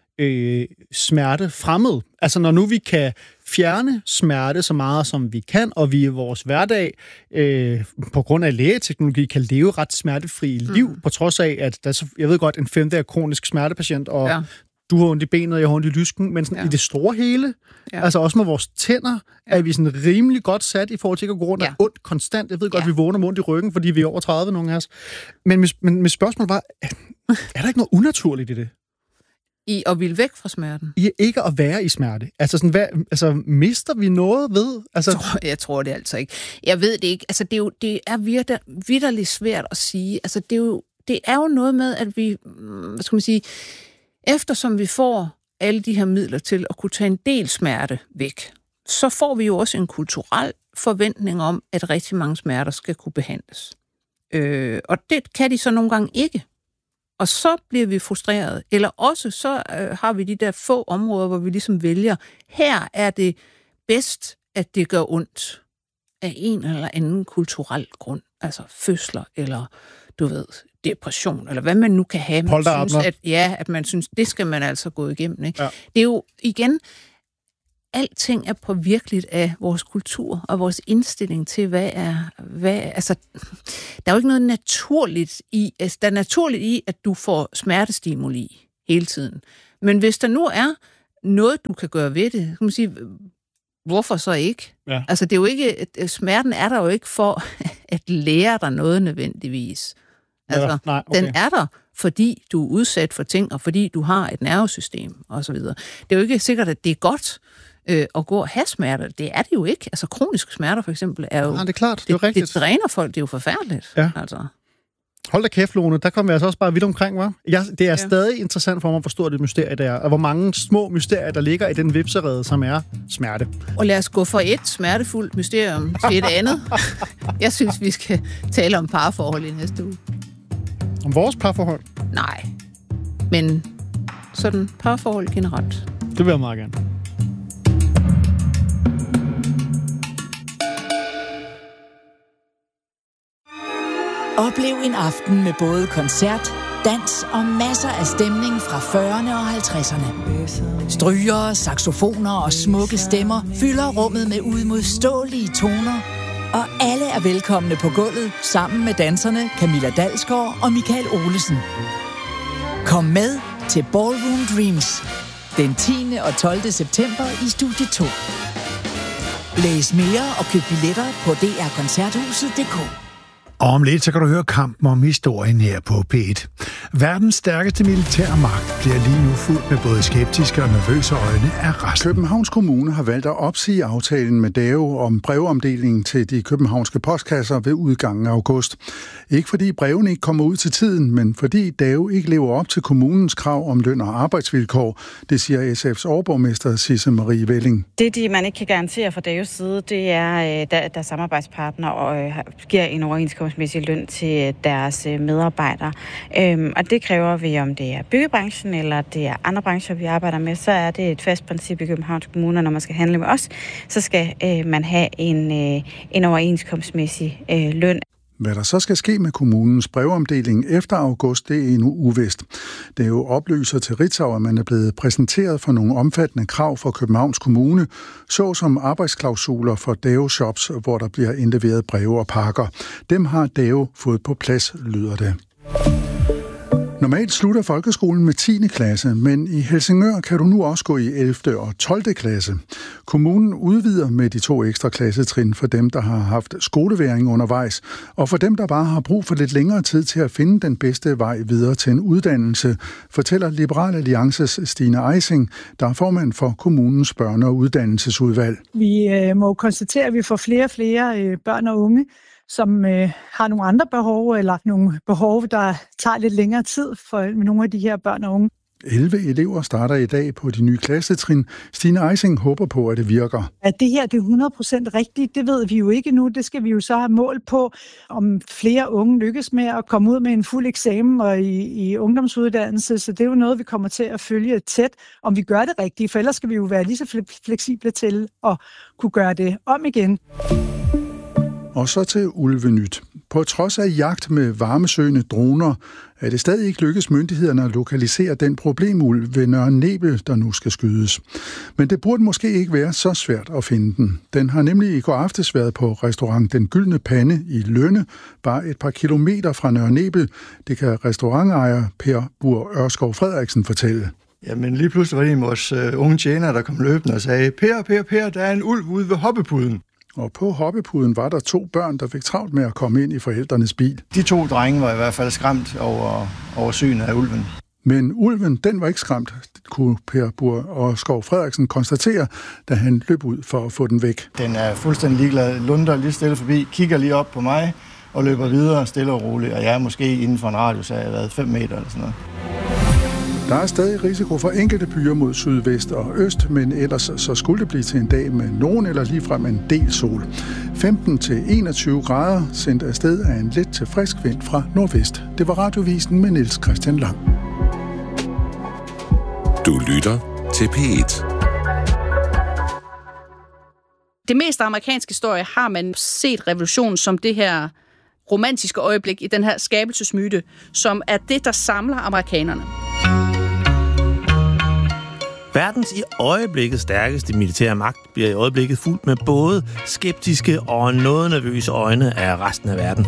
smertefremmed? Altså, når nu vi kan fjerne smerte så meget, som vi kan, og vi i vores hverdag, på grund af lægeteknologi, kan leve ret smertefri liv, på trods af, at jeg ved godt, en 5. er kronisk smertepatient, og du har ondt i benet, jeg har ondt i lysken, men sådan i det store hele, altså også med vores tænder, er vi sådan rimelig godt sat i forhold til ikke at gå rundt og ondt konstant. Jeg ved godt, vi vågner med ondt i ryggen, fordi vi er over 30, nogle af os. Men mit spørgsmål var, er der ikke noget unaturligt i det? I at ville væk fra smerten? I ikke at være i smerte. Altså, sådan, mister vi noget ved? Altså... Jeg tror det altså ikke. Jeg ved det ikke. Altså, det er vitterligt svært at sige. Altså, det er jo noget med, at vi, hvad skal man sige, eftersom vi får alle de her midler til at kunne tage en del smerte væk, så får vi jo også en kulturel forventning om, at rigtig mange smerter skal kunne behandles. Og det kan de så nogle gange ikke. Og så bliver vi frustreret. Eller også så har vi de der få områder, hvor vi ligesom vælger, her er det bedst, at det gør ondt af en eller anden kulturel grund. Altså fødsler, eller du ved, depression, eller hvad man nu kan have. Man synes, at man synes, det skal man altså gå igennem. Ikke? Ja. Det er jo igen, alting er påvirkeligt af vores kultur og vores indstilling til, altså, der er jo ikke noget naturligt i, altså, der er naturligt i, at du får smertestimuli hele tiden. Men hvis der nu er noget, du kan gøre ved det, kan man sige, hvorfor så ikke? Ja. Altså, det er jo ikke, smerten er der jo ikke for at lære dig noget nødvendigvis. Altså, nej, okay. Den er der, fordi du er udsat for ting, og fordi du har et nervesystem, og så videre. Det er jo ikke sikkert, at det er godt at gå og have smerter. Det er det jo ikke. Altså, kroniske smerter, for eksempel, er jo... Ja, det er klart. Det er rigtigt. Det dræner folk. Det er jo forfærdeligt. Ja. Altså. Hold da kæft, Lone. Der kommer vi altså også bare vidt omkring, hva'? Det er stadig interessant for mig, hvor stort et mysterie det er, og hvor mange små mysterier, der ligger i den vipserede, som er smerte. Og lad os gå fra et smertefuldt mysterium til et andet. Jeg synes, vi skal tale om parforhold i næste uge. Om vores parforhold? Nej, men sådan parforhold generelt. Det vil jeg meget gerne. Oplev en aften med både koncert, dans og masser af stemning fra 40'erne og 50'erne. Strygere, saxofoner og smukke stemmer fylder rummet med uimodståelige toner, og alle er velkomne på gulvet sammen med danserne Camilla Dalsgaard og Michael Olesen. Kom med til Ballroom Dreams den 10. og 12. september i Studie 2. Læs mere og køb billetter på drkoncerthuset.dk. Og om lidt, så kan du høre kampen om historien her på P1. Verdens stærkeste militærmagt bliver lige nu fuldt med både skeptiske og nervøse øjne af resten. Københavns Kommune har valgt at opsige aftalen med DAO om brevomdelingen til de københavnske postkasser ved udgangen af august. Ikke fordi brevene ikke kommer ud til tiden, men fordi DAO ikke lever op til kommunens krav om løn og arbejdsvilkår. Det siger SF's overborgmester Sisse Marie Velling. Det, man ikke kan garantere fra DAOs side, det er, der samarbejdspartner og giver en overenskomstmæssig løn til deres medarbejdere. Og det kræver vi, om det er byggebranchen eller det er andre brancher, vi arbejder med, så er det et fast princip i Københavns Kommune, når man skal handle med os, så skal man have en overenskomstmæssig løn. Hvad der så skal ske med kommunens brevomdeling efter august, det er endnu uvist. Det er jo oplyser til Ritzau, at man er blevet præsenteret for nogle omfattende krav fra Københavns Kommune, såsom arbejdsklausuler for DAO-shops, hvor der bliver indleveret breve og pakker. Dem har DAO fået på plads, lyder det. Normalt slutter folkeskolen med 10. klasse, men i Helsingør kan du nu også gå i 11. og 12. klasse. Kommunen udvider med de 2 ekstra klassetrin for dem, der har haft skoleværing undervejs, og for dem, der bare har brug for lidt længere tid til at finde den bedste vej videre til en uddannelse, fortæller Liberal Alliances Stine Eising, der er formand for kommunens børne- og uddannelsesudvalg. Vi må konstatere, at vi får flere og flere børn og unge, som har nogle andre behov, eller nogle behov, der tager lidt længere tid for nogle af de her børn og unge. 11 elever starter i dag på de nye klassetrin. Stine Eising håber på, at det virker. At det her det er 100% rigtigt, det ved vi jo ikke nu. Det skal vi jo så have mål på, om flere unge lykkes med at komme ud med en fuld eksamen og i ungdomsuddannelse. Så det er jo noget, vi kommer til at følge tæt, om vi gør det rigtigt. For ellers skal vi jo være lige så fleksible til at kunne gøre det om igen. Og så til ulvenyt. På trods af jagt med varmesøgende droner, er det stadig ikke lykkes myndighederne at lokalisere den problemulv ved Nørre Nebel, der nu skal skydes. Men det burde måske ikke være så svært at finde den. Den har nemlig i går aftes været på restaurant Den Gyldne Pande i Lønne, bare et par kilometer fra Nørre Nebel. Det kan restaurantejer Per Bur Ørskov Frederiksen fortælle. Jamen lige pludselig var det en af vores unge tjenere, der kom løbende og sagde, Per, der er en ulv ude ved hoppepuden. Og på hoppepuden var der 2 børn, der fik travlt med at komme ind i forældrenes bil. De 2 drenge var i hvert fald skræmt over synet af ulven. Men ulven, den var ikke skræmt, kunne Per Bur og Skov Frederiksen konstatere, da han løb ud for at få den væk. Den er fuldstændig ligeglad, lunder lige stille forbi, kigger lige op på mig og løber videre stille og roligt. Og jeg er måske inden for en radius af 5 meter eller sådan noget. Der er stadig risiko for enkelte byer mod sydvest og øst, men ellers så skulle det blive til en dag med nogen eller ligefrem en del sol. 15-21 grader sendt afsted af en let til frisk vind fra nordvest. Det var Radiovisen med Niels Christian Lang. Du lytter til P1. Det meste amerikanske historie har man set revolutionen som det her romantiske øjeblik i den her skabelsesmyte, som er det, der samler amerikanerne. Verdens i øjeblikket stærkeste militære magt bliver i øjeblikket fuldt med både skeptiske og noget nervøse øjne af resten af verden.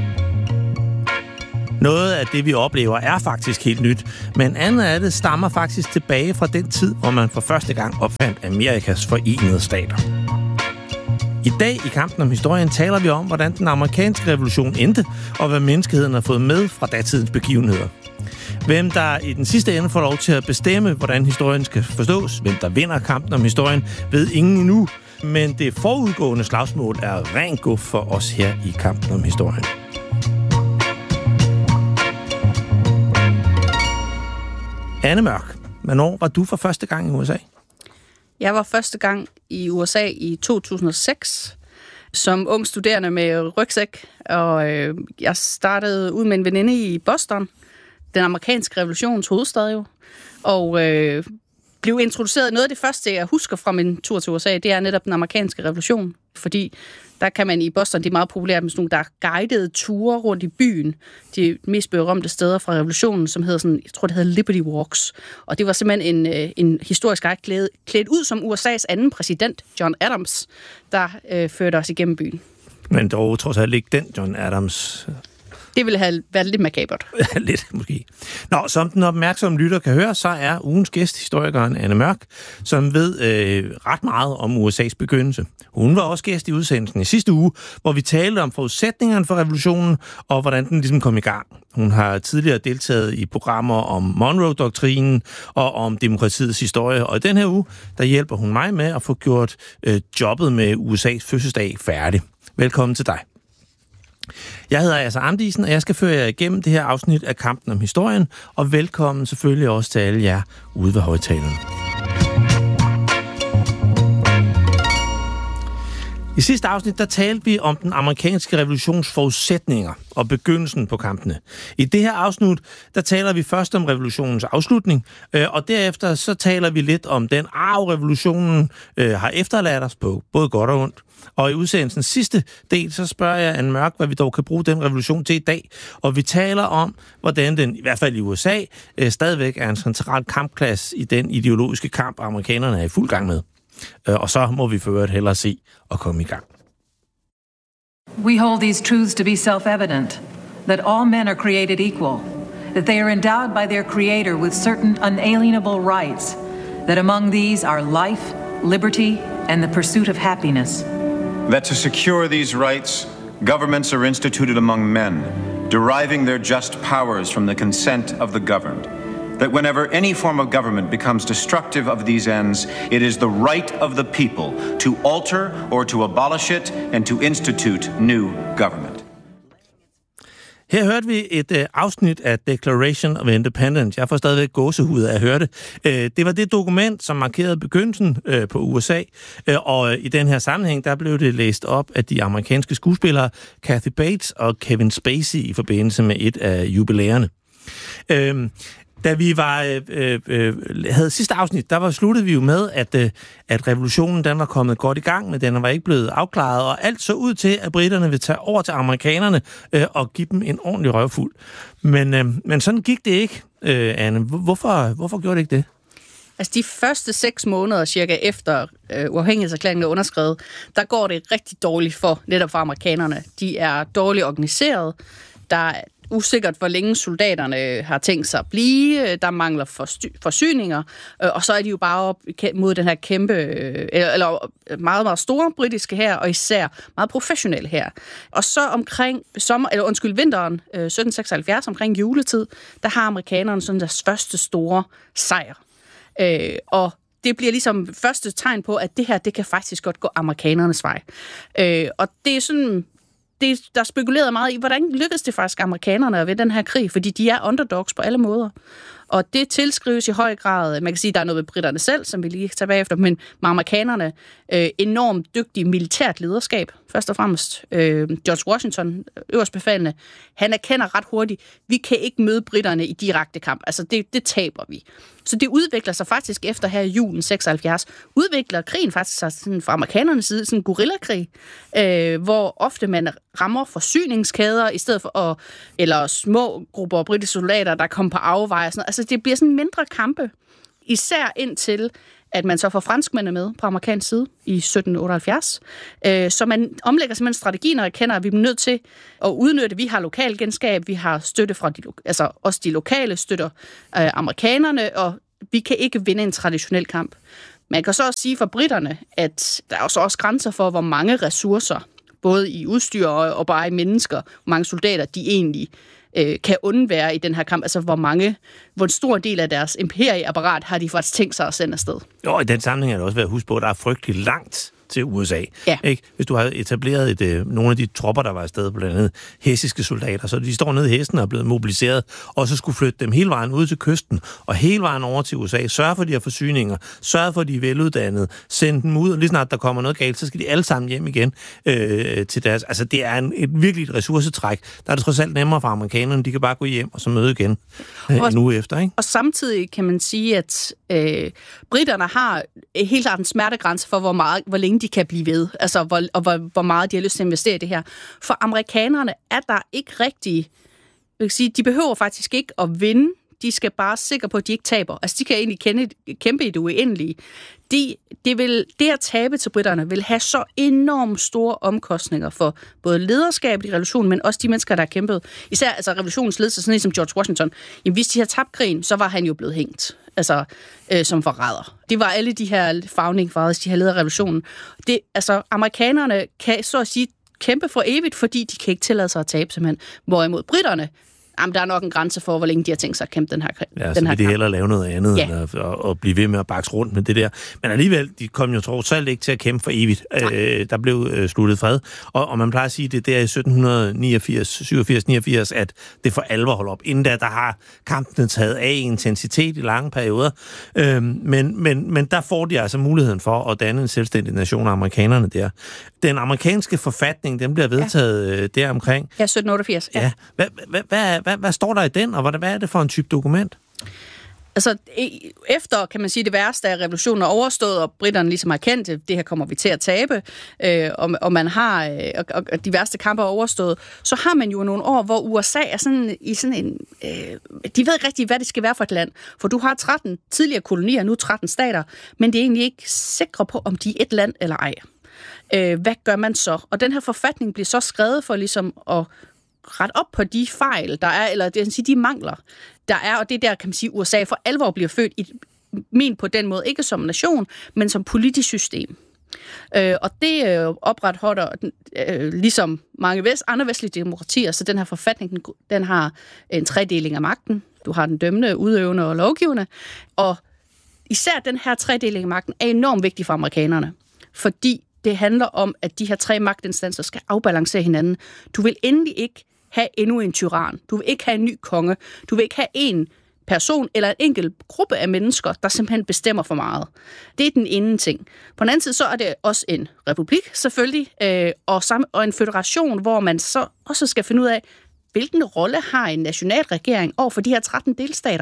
Noget af det, vi oplever, er faktisk helt nyt, men andet af det stammer faktisk tilbage fra den tid, hvor man for første gang opfandt Amerikas Forenede Stater. I dag i Kampen om Historien taler vi om, hvordan den amerikanske revolution endte, og hvad menneskeheden har fået med fra datidens begivenheder. Hvem der i den sidste ende får lov til at bestemme, hvordan historien skal forstås, hvem der vinder kampen om historien, ved ingen endnu. Men det forudgående slagsmål er ren guf for os her i Kampen om Historien. Anne Mørk, hvornår var du for første gang i USA? Jeg var første gang i USA i 2006 som ung studerende med rygsæk, og jeg startede ud med en veninde i Boston, den amerikanske revolutions hovedstad jo, og blev introduceret. Noget af det første, jeg husker fra min tur til USA, det er netop den amerikanske revolution, fordi der kan man i Boston, det er meget populært med sådan nogle, der er guidede ture rundt i byen, de mest berømte steder fra revolutionen, som hedder sådan, jeg tror det hedder Liberty Walks, og det var simpelthen en historisk guide klædt ud som USA's anden præsident, John Adams, der førte os igennem byen. Men dog trods alt ikke den John Adams. Det ville have været lidt makabert. Lidt, måske. Nå, som den opmærksomme lytter kan høre, så er ugens gæst historikeren Anne Mørk, som ved ret meget om USA's begyndelse. Hun var også gæst i udsendelsen i sidste uge, hvor vi talte om forudsætningerne for revolutionen, og hvordan den ligesom kom i gang. Hun har tidligere deltaget i programmer om Monroe-doktrinen og om demokratiets historie, og i den her uge, der hjælper hun mig med at få gjort jobbet med USA's fødselsdag færdig. Velkommen til dig. Jeg hedder Asser Amdisen, og jeg skal føre jer igennem det her afsnit af Kampen om Historien, og velkommen selvfølgelig også til alle jer ude ved højtalerne. I sidste afsnit, der talte vi om den amerikanske revolutions forudsætninger og begyndelsen på kampene. I det her afsnit, der taler vi først om revolutionens afslutning, og derefter så taler vi lidt om den arv, revolutionen har efterladt os på både godt og ondt. Og i udsendelsens sidste del, så spørger jeg Anne Mørk, hvad vi dog kan bruge den revolution til i dag. Og vi taler om, hvordan den, i hvert fald i USA, stadigvæk er en central kampplads i den ideologiske kamp, amerikanerne er i fuld gang med. Og så må vi for øvrigt hellere se og komme i gang. We hold these truths to be self-evident, that all men are created equal, that they are endowed by their Creator with certain unalienable rights, that among these are life, liberty, and the pursuit of happiness. That to secure these rights, governments are instituted among men, deriving their just powers from the consent of the governed. That whenever any form of government becomes destructive of these ends, it is the right of the people to alter or to abolish it and to institute new government. Her hørte vi et afsnit af Declaration of Independence. Jeg får stadigvæk gåsehud af at høre det. Det var det dokument, som markerede begyndelsen på USA, og i den her sammenhæng, der blev det læst op af de amerikanske skuespillere Kathy Bates og Kevin Spacey i forbindelse med et af jubilæerne. Da vi havde sidste afsnit, sluttede vi jo med, at revolutionen den var kommet godt i gang, men den var ikke blevet afklaret, og alt så ud til, at briterne vil tage over til amerikanerne og give dem en ordentlig røvfuld. Men sådan gik det ikke, Anne. Hvorfor gjorde det ikke det? Altså de første 6 måneder cirka efter uafhængighedserklæringen er underskrevet, der går det rigtig dårligt for netop for amerikanerne. De er dårligt organiseret. Der er usikkert, hvor længe soldaterne har tænkt sig at blive. Der mangler forsyninger, og så er de jo bare op mod den her kæmpe, eller meget, meget store britiske hær, og især meget professionelle hær. Og så omkring vinteren 1776, omkring juletid, der har amerikanerne sådan deres første store sejr. Og det bliver ligesom første tegn på, at det her, det kan faktisk godt gå amerikanernes vej. Og det er sådan... Der er spekuleret meget i, hvordan lykkedes det faktisk amerikanerne at vinde den her krig, fordi de er underdogs på alle måder. Og det tilskrives i høj grad, man kan sige, der er noget ved britterne selv, som vi lige tager bagefter, men med amerikanerne, enormt dygtig militært lederskab, først og fremmest. George Washington, øverstbefalende, han erkender ret hurtigt, vi kan ikke møde britterne i direkte kamp. Altså, det taber vi. Så det udvikler sig faktisk efter her i julen 76, udvikler krigen faktisk sig sådan fra amerikanernes side, sådan en guerillakrig, hvor ofte man rammer forsyningskæder i stedet for eller små grupper af britiske soldater, der kommer på afveje. Altså, det bliver sådan mindre kampe, især indtil at man så får franskmændene med på amerikansk side i 1778. Så man omlægger simpelthen strategien og erkender, at vi er nødt til at udnytte. Vi har lokalgenskab, vi har støtte fra også de lokale støtter amerikanerne, og vi kan ikke vinde en traditionel kamp. Man kan så også sige for britterne, at der er også grænser for, hvor mange ressourcer, både i udstyr og bare i mennesker, hvor mange soldater, de egentlig kan undvære i den her kamp. Altså, hvor en stor del af deres imperieapparat har de faktisk tænkt sig at sende afsted. Jo, i den sammenhæng er det også værd at huske på, at der er frygtelig langt til USA. Ja. Ikke? Hvis du har etableret nogle af de tropper, der var afsted, blandt andet hessiske soldater, så de står nede i hesten og er blevet mobiliseret, og så skulle flytte dem hele vejen ud til kysten, og hele vejen over til USA, sørge for de her forsyninger, sørge for, at de er veluddannede, sende dem ud, og lige snart der kommer noget galt, så skal de alle sammen hjem igen til deres... Altså, det er et virkelig ressourcetræk. Der er det trods alt nemmere for amerikanerne, de kan bare gå hjem og så møde igen en uge efter, ikke? Og samtidig kan man sige, at britterne har helt klart en smertegrænse for, hvor længe de kan blive ved, altså hvor meget de har lyst til at investere i det her. For amerikanerne er der ikke rigtig, de behøver faktisk ikke at vinde, de skal bare sikre på, at de ikke taber. Altså de kan egentlig kæmpe i det uendelige. Det at tabe til britterne vil have så enormt store omkostninger for både lederskabet i revolutionen, men også de mennesker, der har kæmpet. Især altså revolutionens ledelse, sådan en som George Washington. Jamen, hvis de har tabt krigen, så var han jo blevet hængt. Altså, som forræder. Det var alle de her founding fathers, de har ledet revolutionen. Amerikanerne kan så at sige kæmpe for evigt, fordi de kan ikke tillade sig at tabe simpelthen. Hvorimod britterne, der er nok en grænse for, hvor længe de har tænkt sig at kæmpe den her kamp. Ja, så vil de hellere lave noget andet, end at blive ved med at bakse rundt med det der. Men alligevel, de kom jo trods alt ikke til at kæmpe for evigt. Der blev sluttet fred. Og man plejer at sige, at det er i 1789, 87, 89, at det for alvor holder op. Inden da, der har kampene taget af intensitet i lange perioder. Men der får de altså muligheden for at danne en selvstændig nation af amerikanerne der. Den amerikanske forfatning, den bliver vedtaget deromkring. Ja, 1788. Ja. Hvad står der i den, og hvad er det for en type dokument? Altså, efter, kan man sige, det værste af revolutionen er overstået, og britterne ligesom har kendt det her kommer vi til at tabe, og man har, og de værste kampe er overstået, så har man jo nogle år, hvor USA er sådan en... de ved ikke rigtig, hvad det skal være for et land, for du har 13 tidligere kolonier, nu 13 stater, men det er egentlig ikke sikre på, om de er et land eller ej. Hvad gør man så? Og den her forfatning bliver så skrevet for ligesom at ret op på de fejl, der er, eller det vil sige, de mangler, der er, og det er der, kan man sige, USA for alvor bliver født på den måde, ikke som nation, men som politisk system. Og det opretholder, ligesom mange andre vestlige demokratier, så den her forfatning, den har en tredeling af magten. Du har den dømmende, udøvende og lovgivende, og især den her tredeling af magten er enormt vigtig for amerikanerne, fordi det handler om, at de her tre magtinstanser skal afbalancere hinanden. Du vil endelig ikke have endnu en tyran. Du vil ikke have en ny konge. Du vil ikke have en person eller en enkelt gruppe af mennesker, der simpelthen bestemmer for meget. Det er den ene ting. På den anden side, så er det også en republik, selvfølgelig, og en føderation, hvor man så også skal finde ud af, hvilken rolle har en nationalregering over for de her 13 delstater.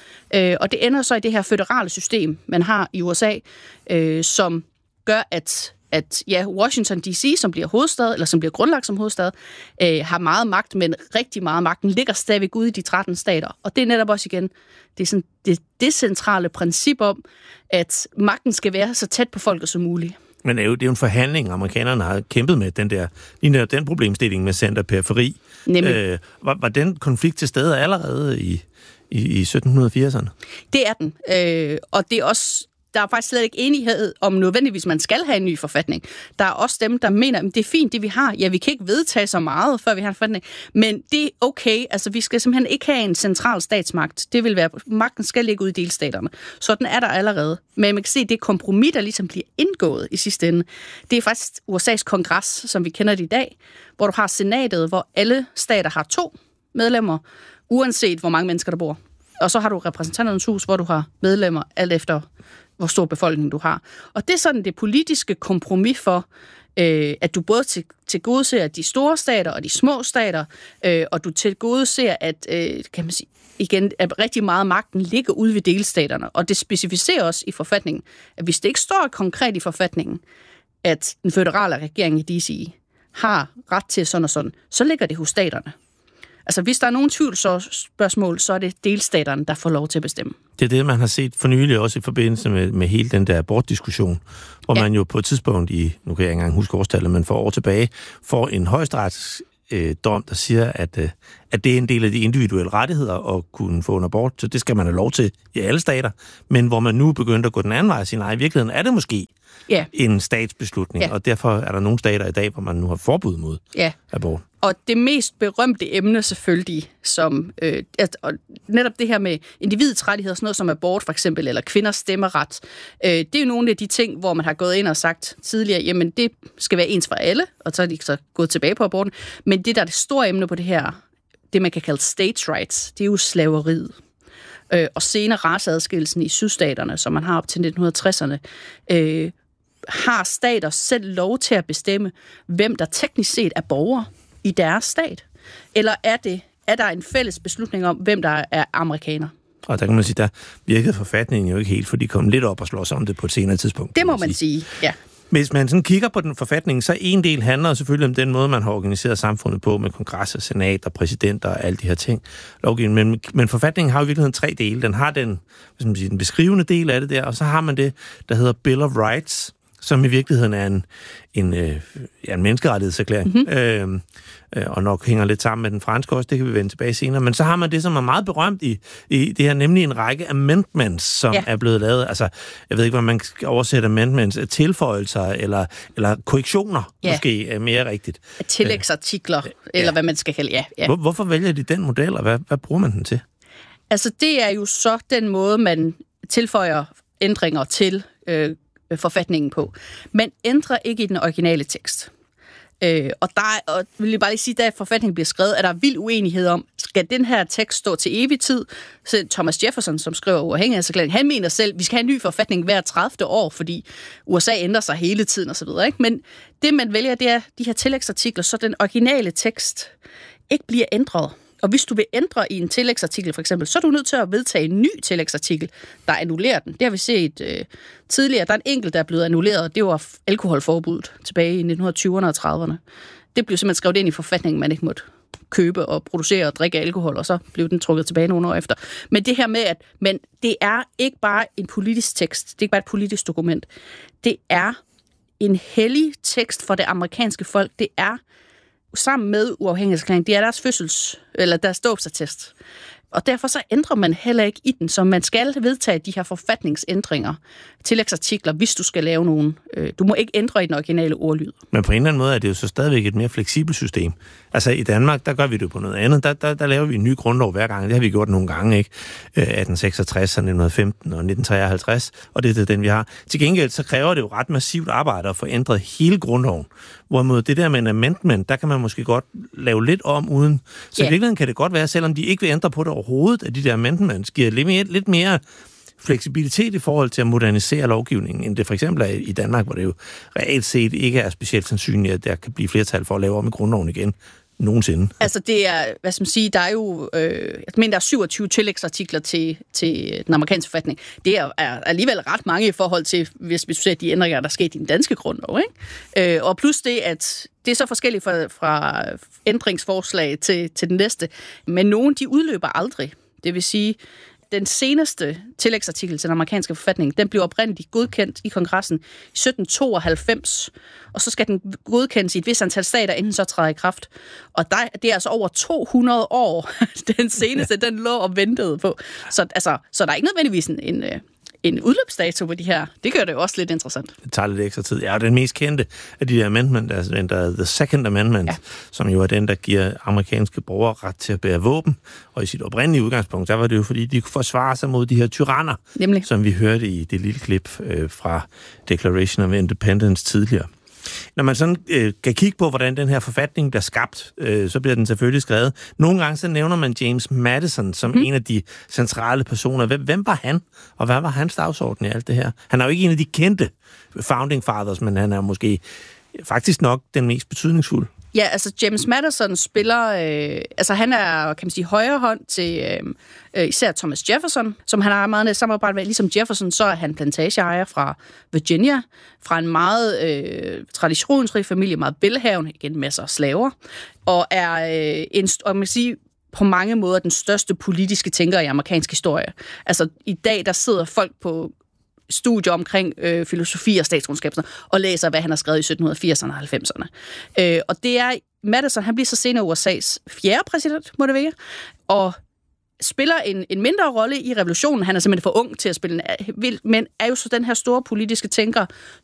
Og det ender så i det her føderale system, man har i USA, som gør, at Washington D.C., som bliver hovedstad, eller som bliver grundlagt som hovedstad, har meget magt, men rigtig meget magten ligger stadigvæk ude i de 13 stater. Og det er netop også igen, det centrale princip om, at magten skal være så tæt på folket som muligt. Men det er jo en forhandling, amerikanerne har kæmpet med, den problemstilling med center-periferi. Var den konflikt til stede allerede i 1780'erne? Det er den. Og det er også... Der er faktisk slet ikke enighed om nødvendigvis, man skal have en ny forfatning. Der er også dem, der mener, at det er fint, det vi har. Ja, vi kan ikke vedtage så meget, før vi har en forfatning. Men det er okay. Altså, vi skal simpelthen ikke have en central statsmagt. Det vil være, magten skal ligge ud i delstaterne. Sådan er der allerede. Men man kan se, at det kompromis, der ligesom bliver indgået i sidste ende, det er faktisk USA's kongres, som vi kender det i dag, hvor du har senatet, hvor alle stater har 2 medlemmer, uanset hvor mange mennesker der bor. Og så har du repræsentanternes hus, hvor du har medlemmer, alt efter hvor stor befolkning du har. Og det er sådan det politiske kompromis for, at du både tilgodeser de store stater og de små stater, og du tilgodeser, at, kan man sige, igen, at rigtig meget magten ligger ude ved delstaterne. Og det specificerer også i forfatningen, at hvis det ikke står konkret i forfatningen, at den føderale regering i DC har ret til sådan og sådan, så ligger det hos staterne. Altså, hvis der er nogen tvivlsspørgsmål, så er det delstaterne, der får lov til at bestemme. Det er det, man har set for nylig også i forbindelse med hele den der abortdiskussion, hvor man jo på et tidspunkt nu kan jeg ikke engang huske årstallet, men for år tilbage, får en højesteretsdom, der siger, at det er en del af de individuelle rettigheder at kunne få en abort, så det skal man have lov til i alle stater, men hvor man nu begynder at gå den anden vej og sige, nej, i virkeligheden er det måske en statsbeslutning, og derfor er der nogle stater i dag, hvor man nu har forbud mod abort. Og det mest berømte emne selvfølgelig, som netop det her med individets rettigheder, sådan noget som abort for eksempel, eller kvinders stemmeret, det er jo nogle af de ting, hvor man har gået ind og sagt tidligere, jamen det skal være ens for alle, og så er de så gået tilbage på aborten. Men det, der er det store emne på det her, det man kan kalde states' rights, det er jo slaveriet. Og senere raceadskillelsen i sydstaterne, som man har op til 1960'erne, har stater selv lov til at bestemme, hvem der teknisk set er borgere i deres stat? Eller er der en fælles beslutning om, hvem der er amerikaner? Og der kan man sige, der virkede forfatningen jo ikke helt, for de kom lidt op og slår sig om det på et senere tidspunkt. Det må man sige, ja. Hvis man sådan kigger på den forfatning, så en del handler selvfølgelig om den måde, man har organiseret samfundet på med kongres og senat og præsidenter og alle de her ting. Men forfatningen har jo i virkeligheden 3 dele. Den har den beskrivende del af det der, og så har man det, der hedder Bill of Rights, som i virkeligheden er en menneskerettighedserklæring, og nok hænger lidt sammen med den franske også, det kan vi vende tilbage senere. Men så har man det, som er meget berømt i det her, nemlig en række amendments, som er blevet lavet. Altså, jeg ved ikke, hvad man skal oversætte amendments, tilføjelser eller korrektioner, måske er mere rigtigt. Tillægsartikler, eller hvad man skal kalde, Hvorfor vælger de den model, og hvad bruger man den til? Altså, det er jo så den måde, man tilføjer ændringer til forfatningen på. Man ændrer ikke i den originale tekst. Og vil jeg bare lige sige, da forfatningen bliver skrevet, er der vild uenighed om, skal den her tekst stå til evig tid? Så Thomas Jefferson, som skriver uafhængighedserklæringen, han mener selv, vi skal have en ny forfatning hver 30. år, fordi USA ændrer sig hele tiden osv. Men det, man vælger, det er de her tillægsartikler, så den originale tekst ikke bliver ændret. Og hvis du vil ændre i en tillægsartikel for eksempel, så er du nødt til at vedtage en ny tillægsartikel, der annullerer den. Det har vi set tidligere. Der er en enkelt, der er blevet annulleret. Det var alkoholforbuddet tilbage i 1920'erne og 30'erne. Det blev simpelthen skrevet ind i forfatningen, man ikke måtte købe og producere og drikke alkohol, og så blev den trukket tilbage nogle år efter. Men det her med, at det er ikke bare en politisk tekst, det er ikke bare et politisk dokument. Det er en hellig tekst for det amerikanske folk. Det er sammen med uafhængighedserklæringen, det er deres dåbsattest. Og derfor så ændrer man heller ikke i den, så man skal vedtage de her forfatningsændringer, tillægsartikler, hvis du skal lave nogen. Du må ikke ændre i den originale ordlyd. Men på en eller anden måde er det jo så stadigvæk et mere fleksibelt system. Altså i Danmark, der gør vi det på noget andet. Der laver vi en ny grundlov hver gang. Det har vi gjort nogle gange, ikke? 1866, 1915 og 1953, og det er den, vi har. Til gengæld, så kræver det jo ret massivt arbejde at få ændret hele grundloven. Hvorimod det der med en amendment, der kan man måske godt lave lidt om uden. Så i virkeligheden kan det godt være, selvom de ikke vil ændre på det overhovedet, at de der amendments giver lidt mere fleksibilitet i forhold til at modernisere lovgivningen, end det for eksempel er i Danmark, hvor det jo reelt set ikke er specielt sandsynligt, at der kan blive flertal for at lave om i grundloven igen nogensinde. Altså det er, hvad skal man sige, der er jo, jeg mener, der er 27 tillægsartikler til den amerikanske forfatning. Det er alligevel ret mange i forhold til, hvis vi ser de ændringer, der er sket i den danske grundlov, ikke? Og plus det, at det er så forskelligt fra ændringsforslag til den næste, men nogle, de udløber aldrig. Det vil sige, den seneste tillægsartikel til den amerikanske forfatning, den blev oprindeligt godkendt i kongressen i 1792, og så skal den godkendes i et vist antal stater, inden så træder i kraft. Og det er altså over 200 år, den seneste, den lå og ventede på. Så der er ikke nødvendigvis en udløbsdato på de her. Det gør det jo også lidt interessant. Det tager lidt ekstra tid. Ja, den mest kendte af de der amendment, altså den der The Second Amendment, som jo er den, der giver amerikanske borgere ret til at bære våben. Og i sit oprindelige udgangspunkt, der var det jo fordi, de kunne forsvare sig mod de her tyranner, som vi hørte i det lille klip fra Declaration of Independence tidligere. når man sådan kan kigge på, hvordan den her forfatning bliver skabt, så bliver den selvfølgelig skrevet. Nogle gange så nævner man James Madison som en af de centrale personer. Hvem var han, og hvad var hans dagsorden i alt det her? Han er jo ikke en af de kendte founding fathers, men han er måske faktisk nok den mest betydningsfulde. Ja, altså James Madison spiller, han er, kan man sige, højre hånd til især Thomas Jefferson, som han har meget samarbejde med. Ligesom Jefferson, så er han plantageejer fra Virginia, fra en meget traditionsrig familie, meget velhavende, igen masser af slaver, og er og man kan sige, på mange måder den største politiske tænker i amerikansk historie. Altså i dag, der sidder folk på studier omkring filosofi og statskundskab og læser, hvad han har skrevet i 1780'erne og 90'erne. Og det er Madison, han bliver så senere USA's 4. præsident, må det være, og spiller en mindre rolle i revolutionen. Han er simpelthen for ung til at spille, men er jo så den her store politiske tænker,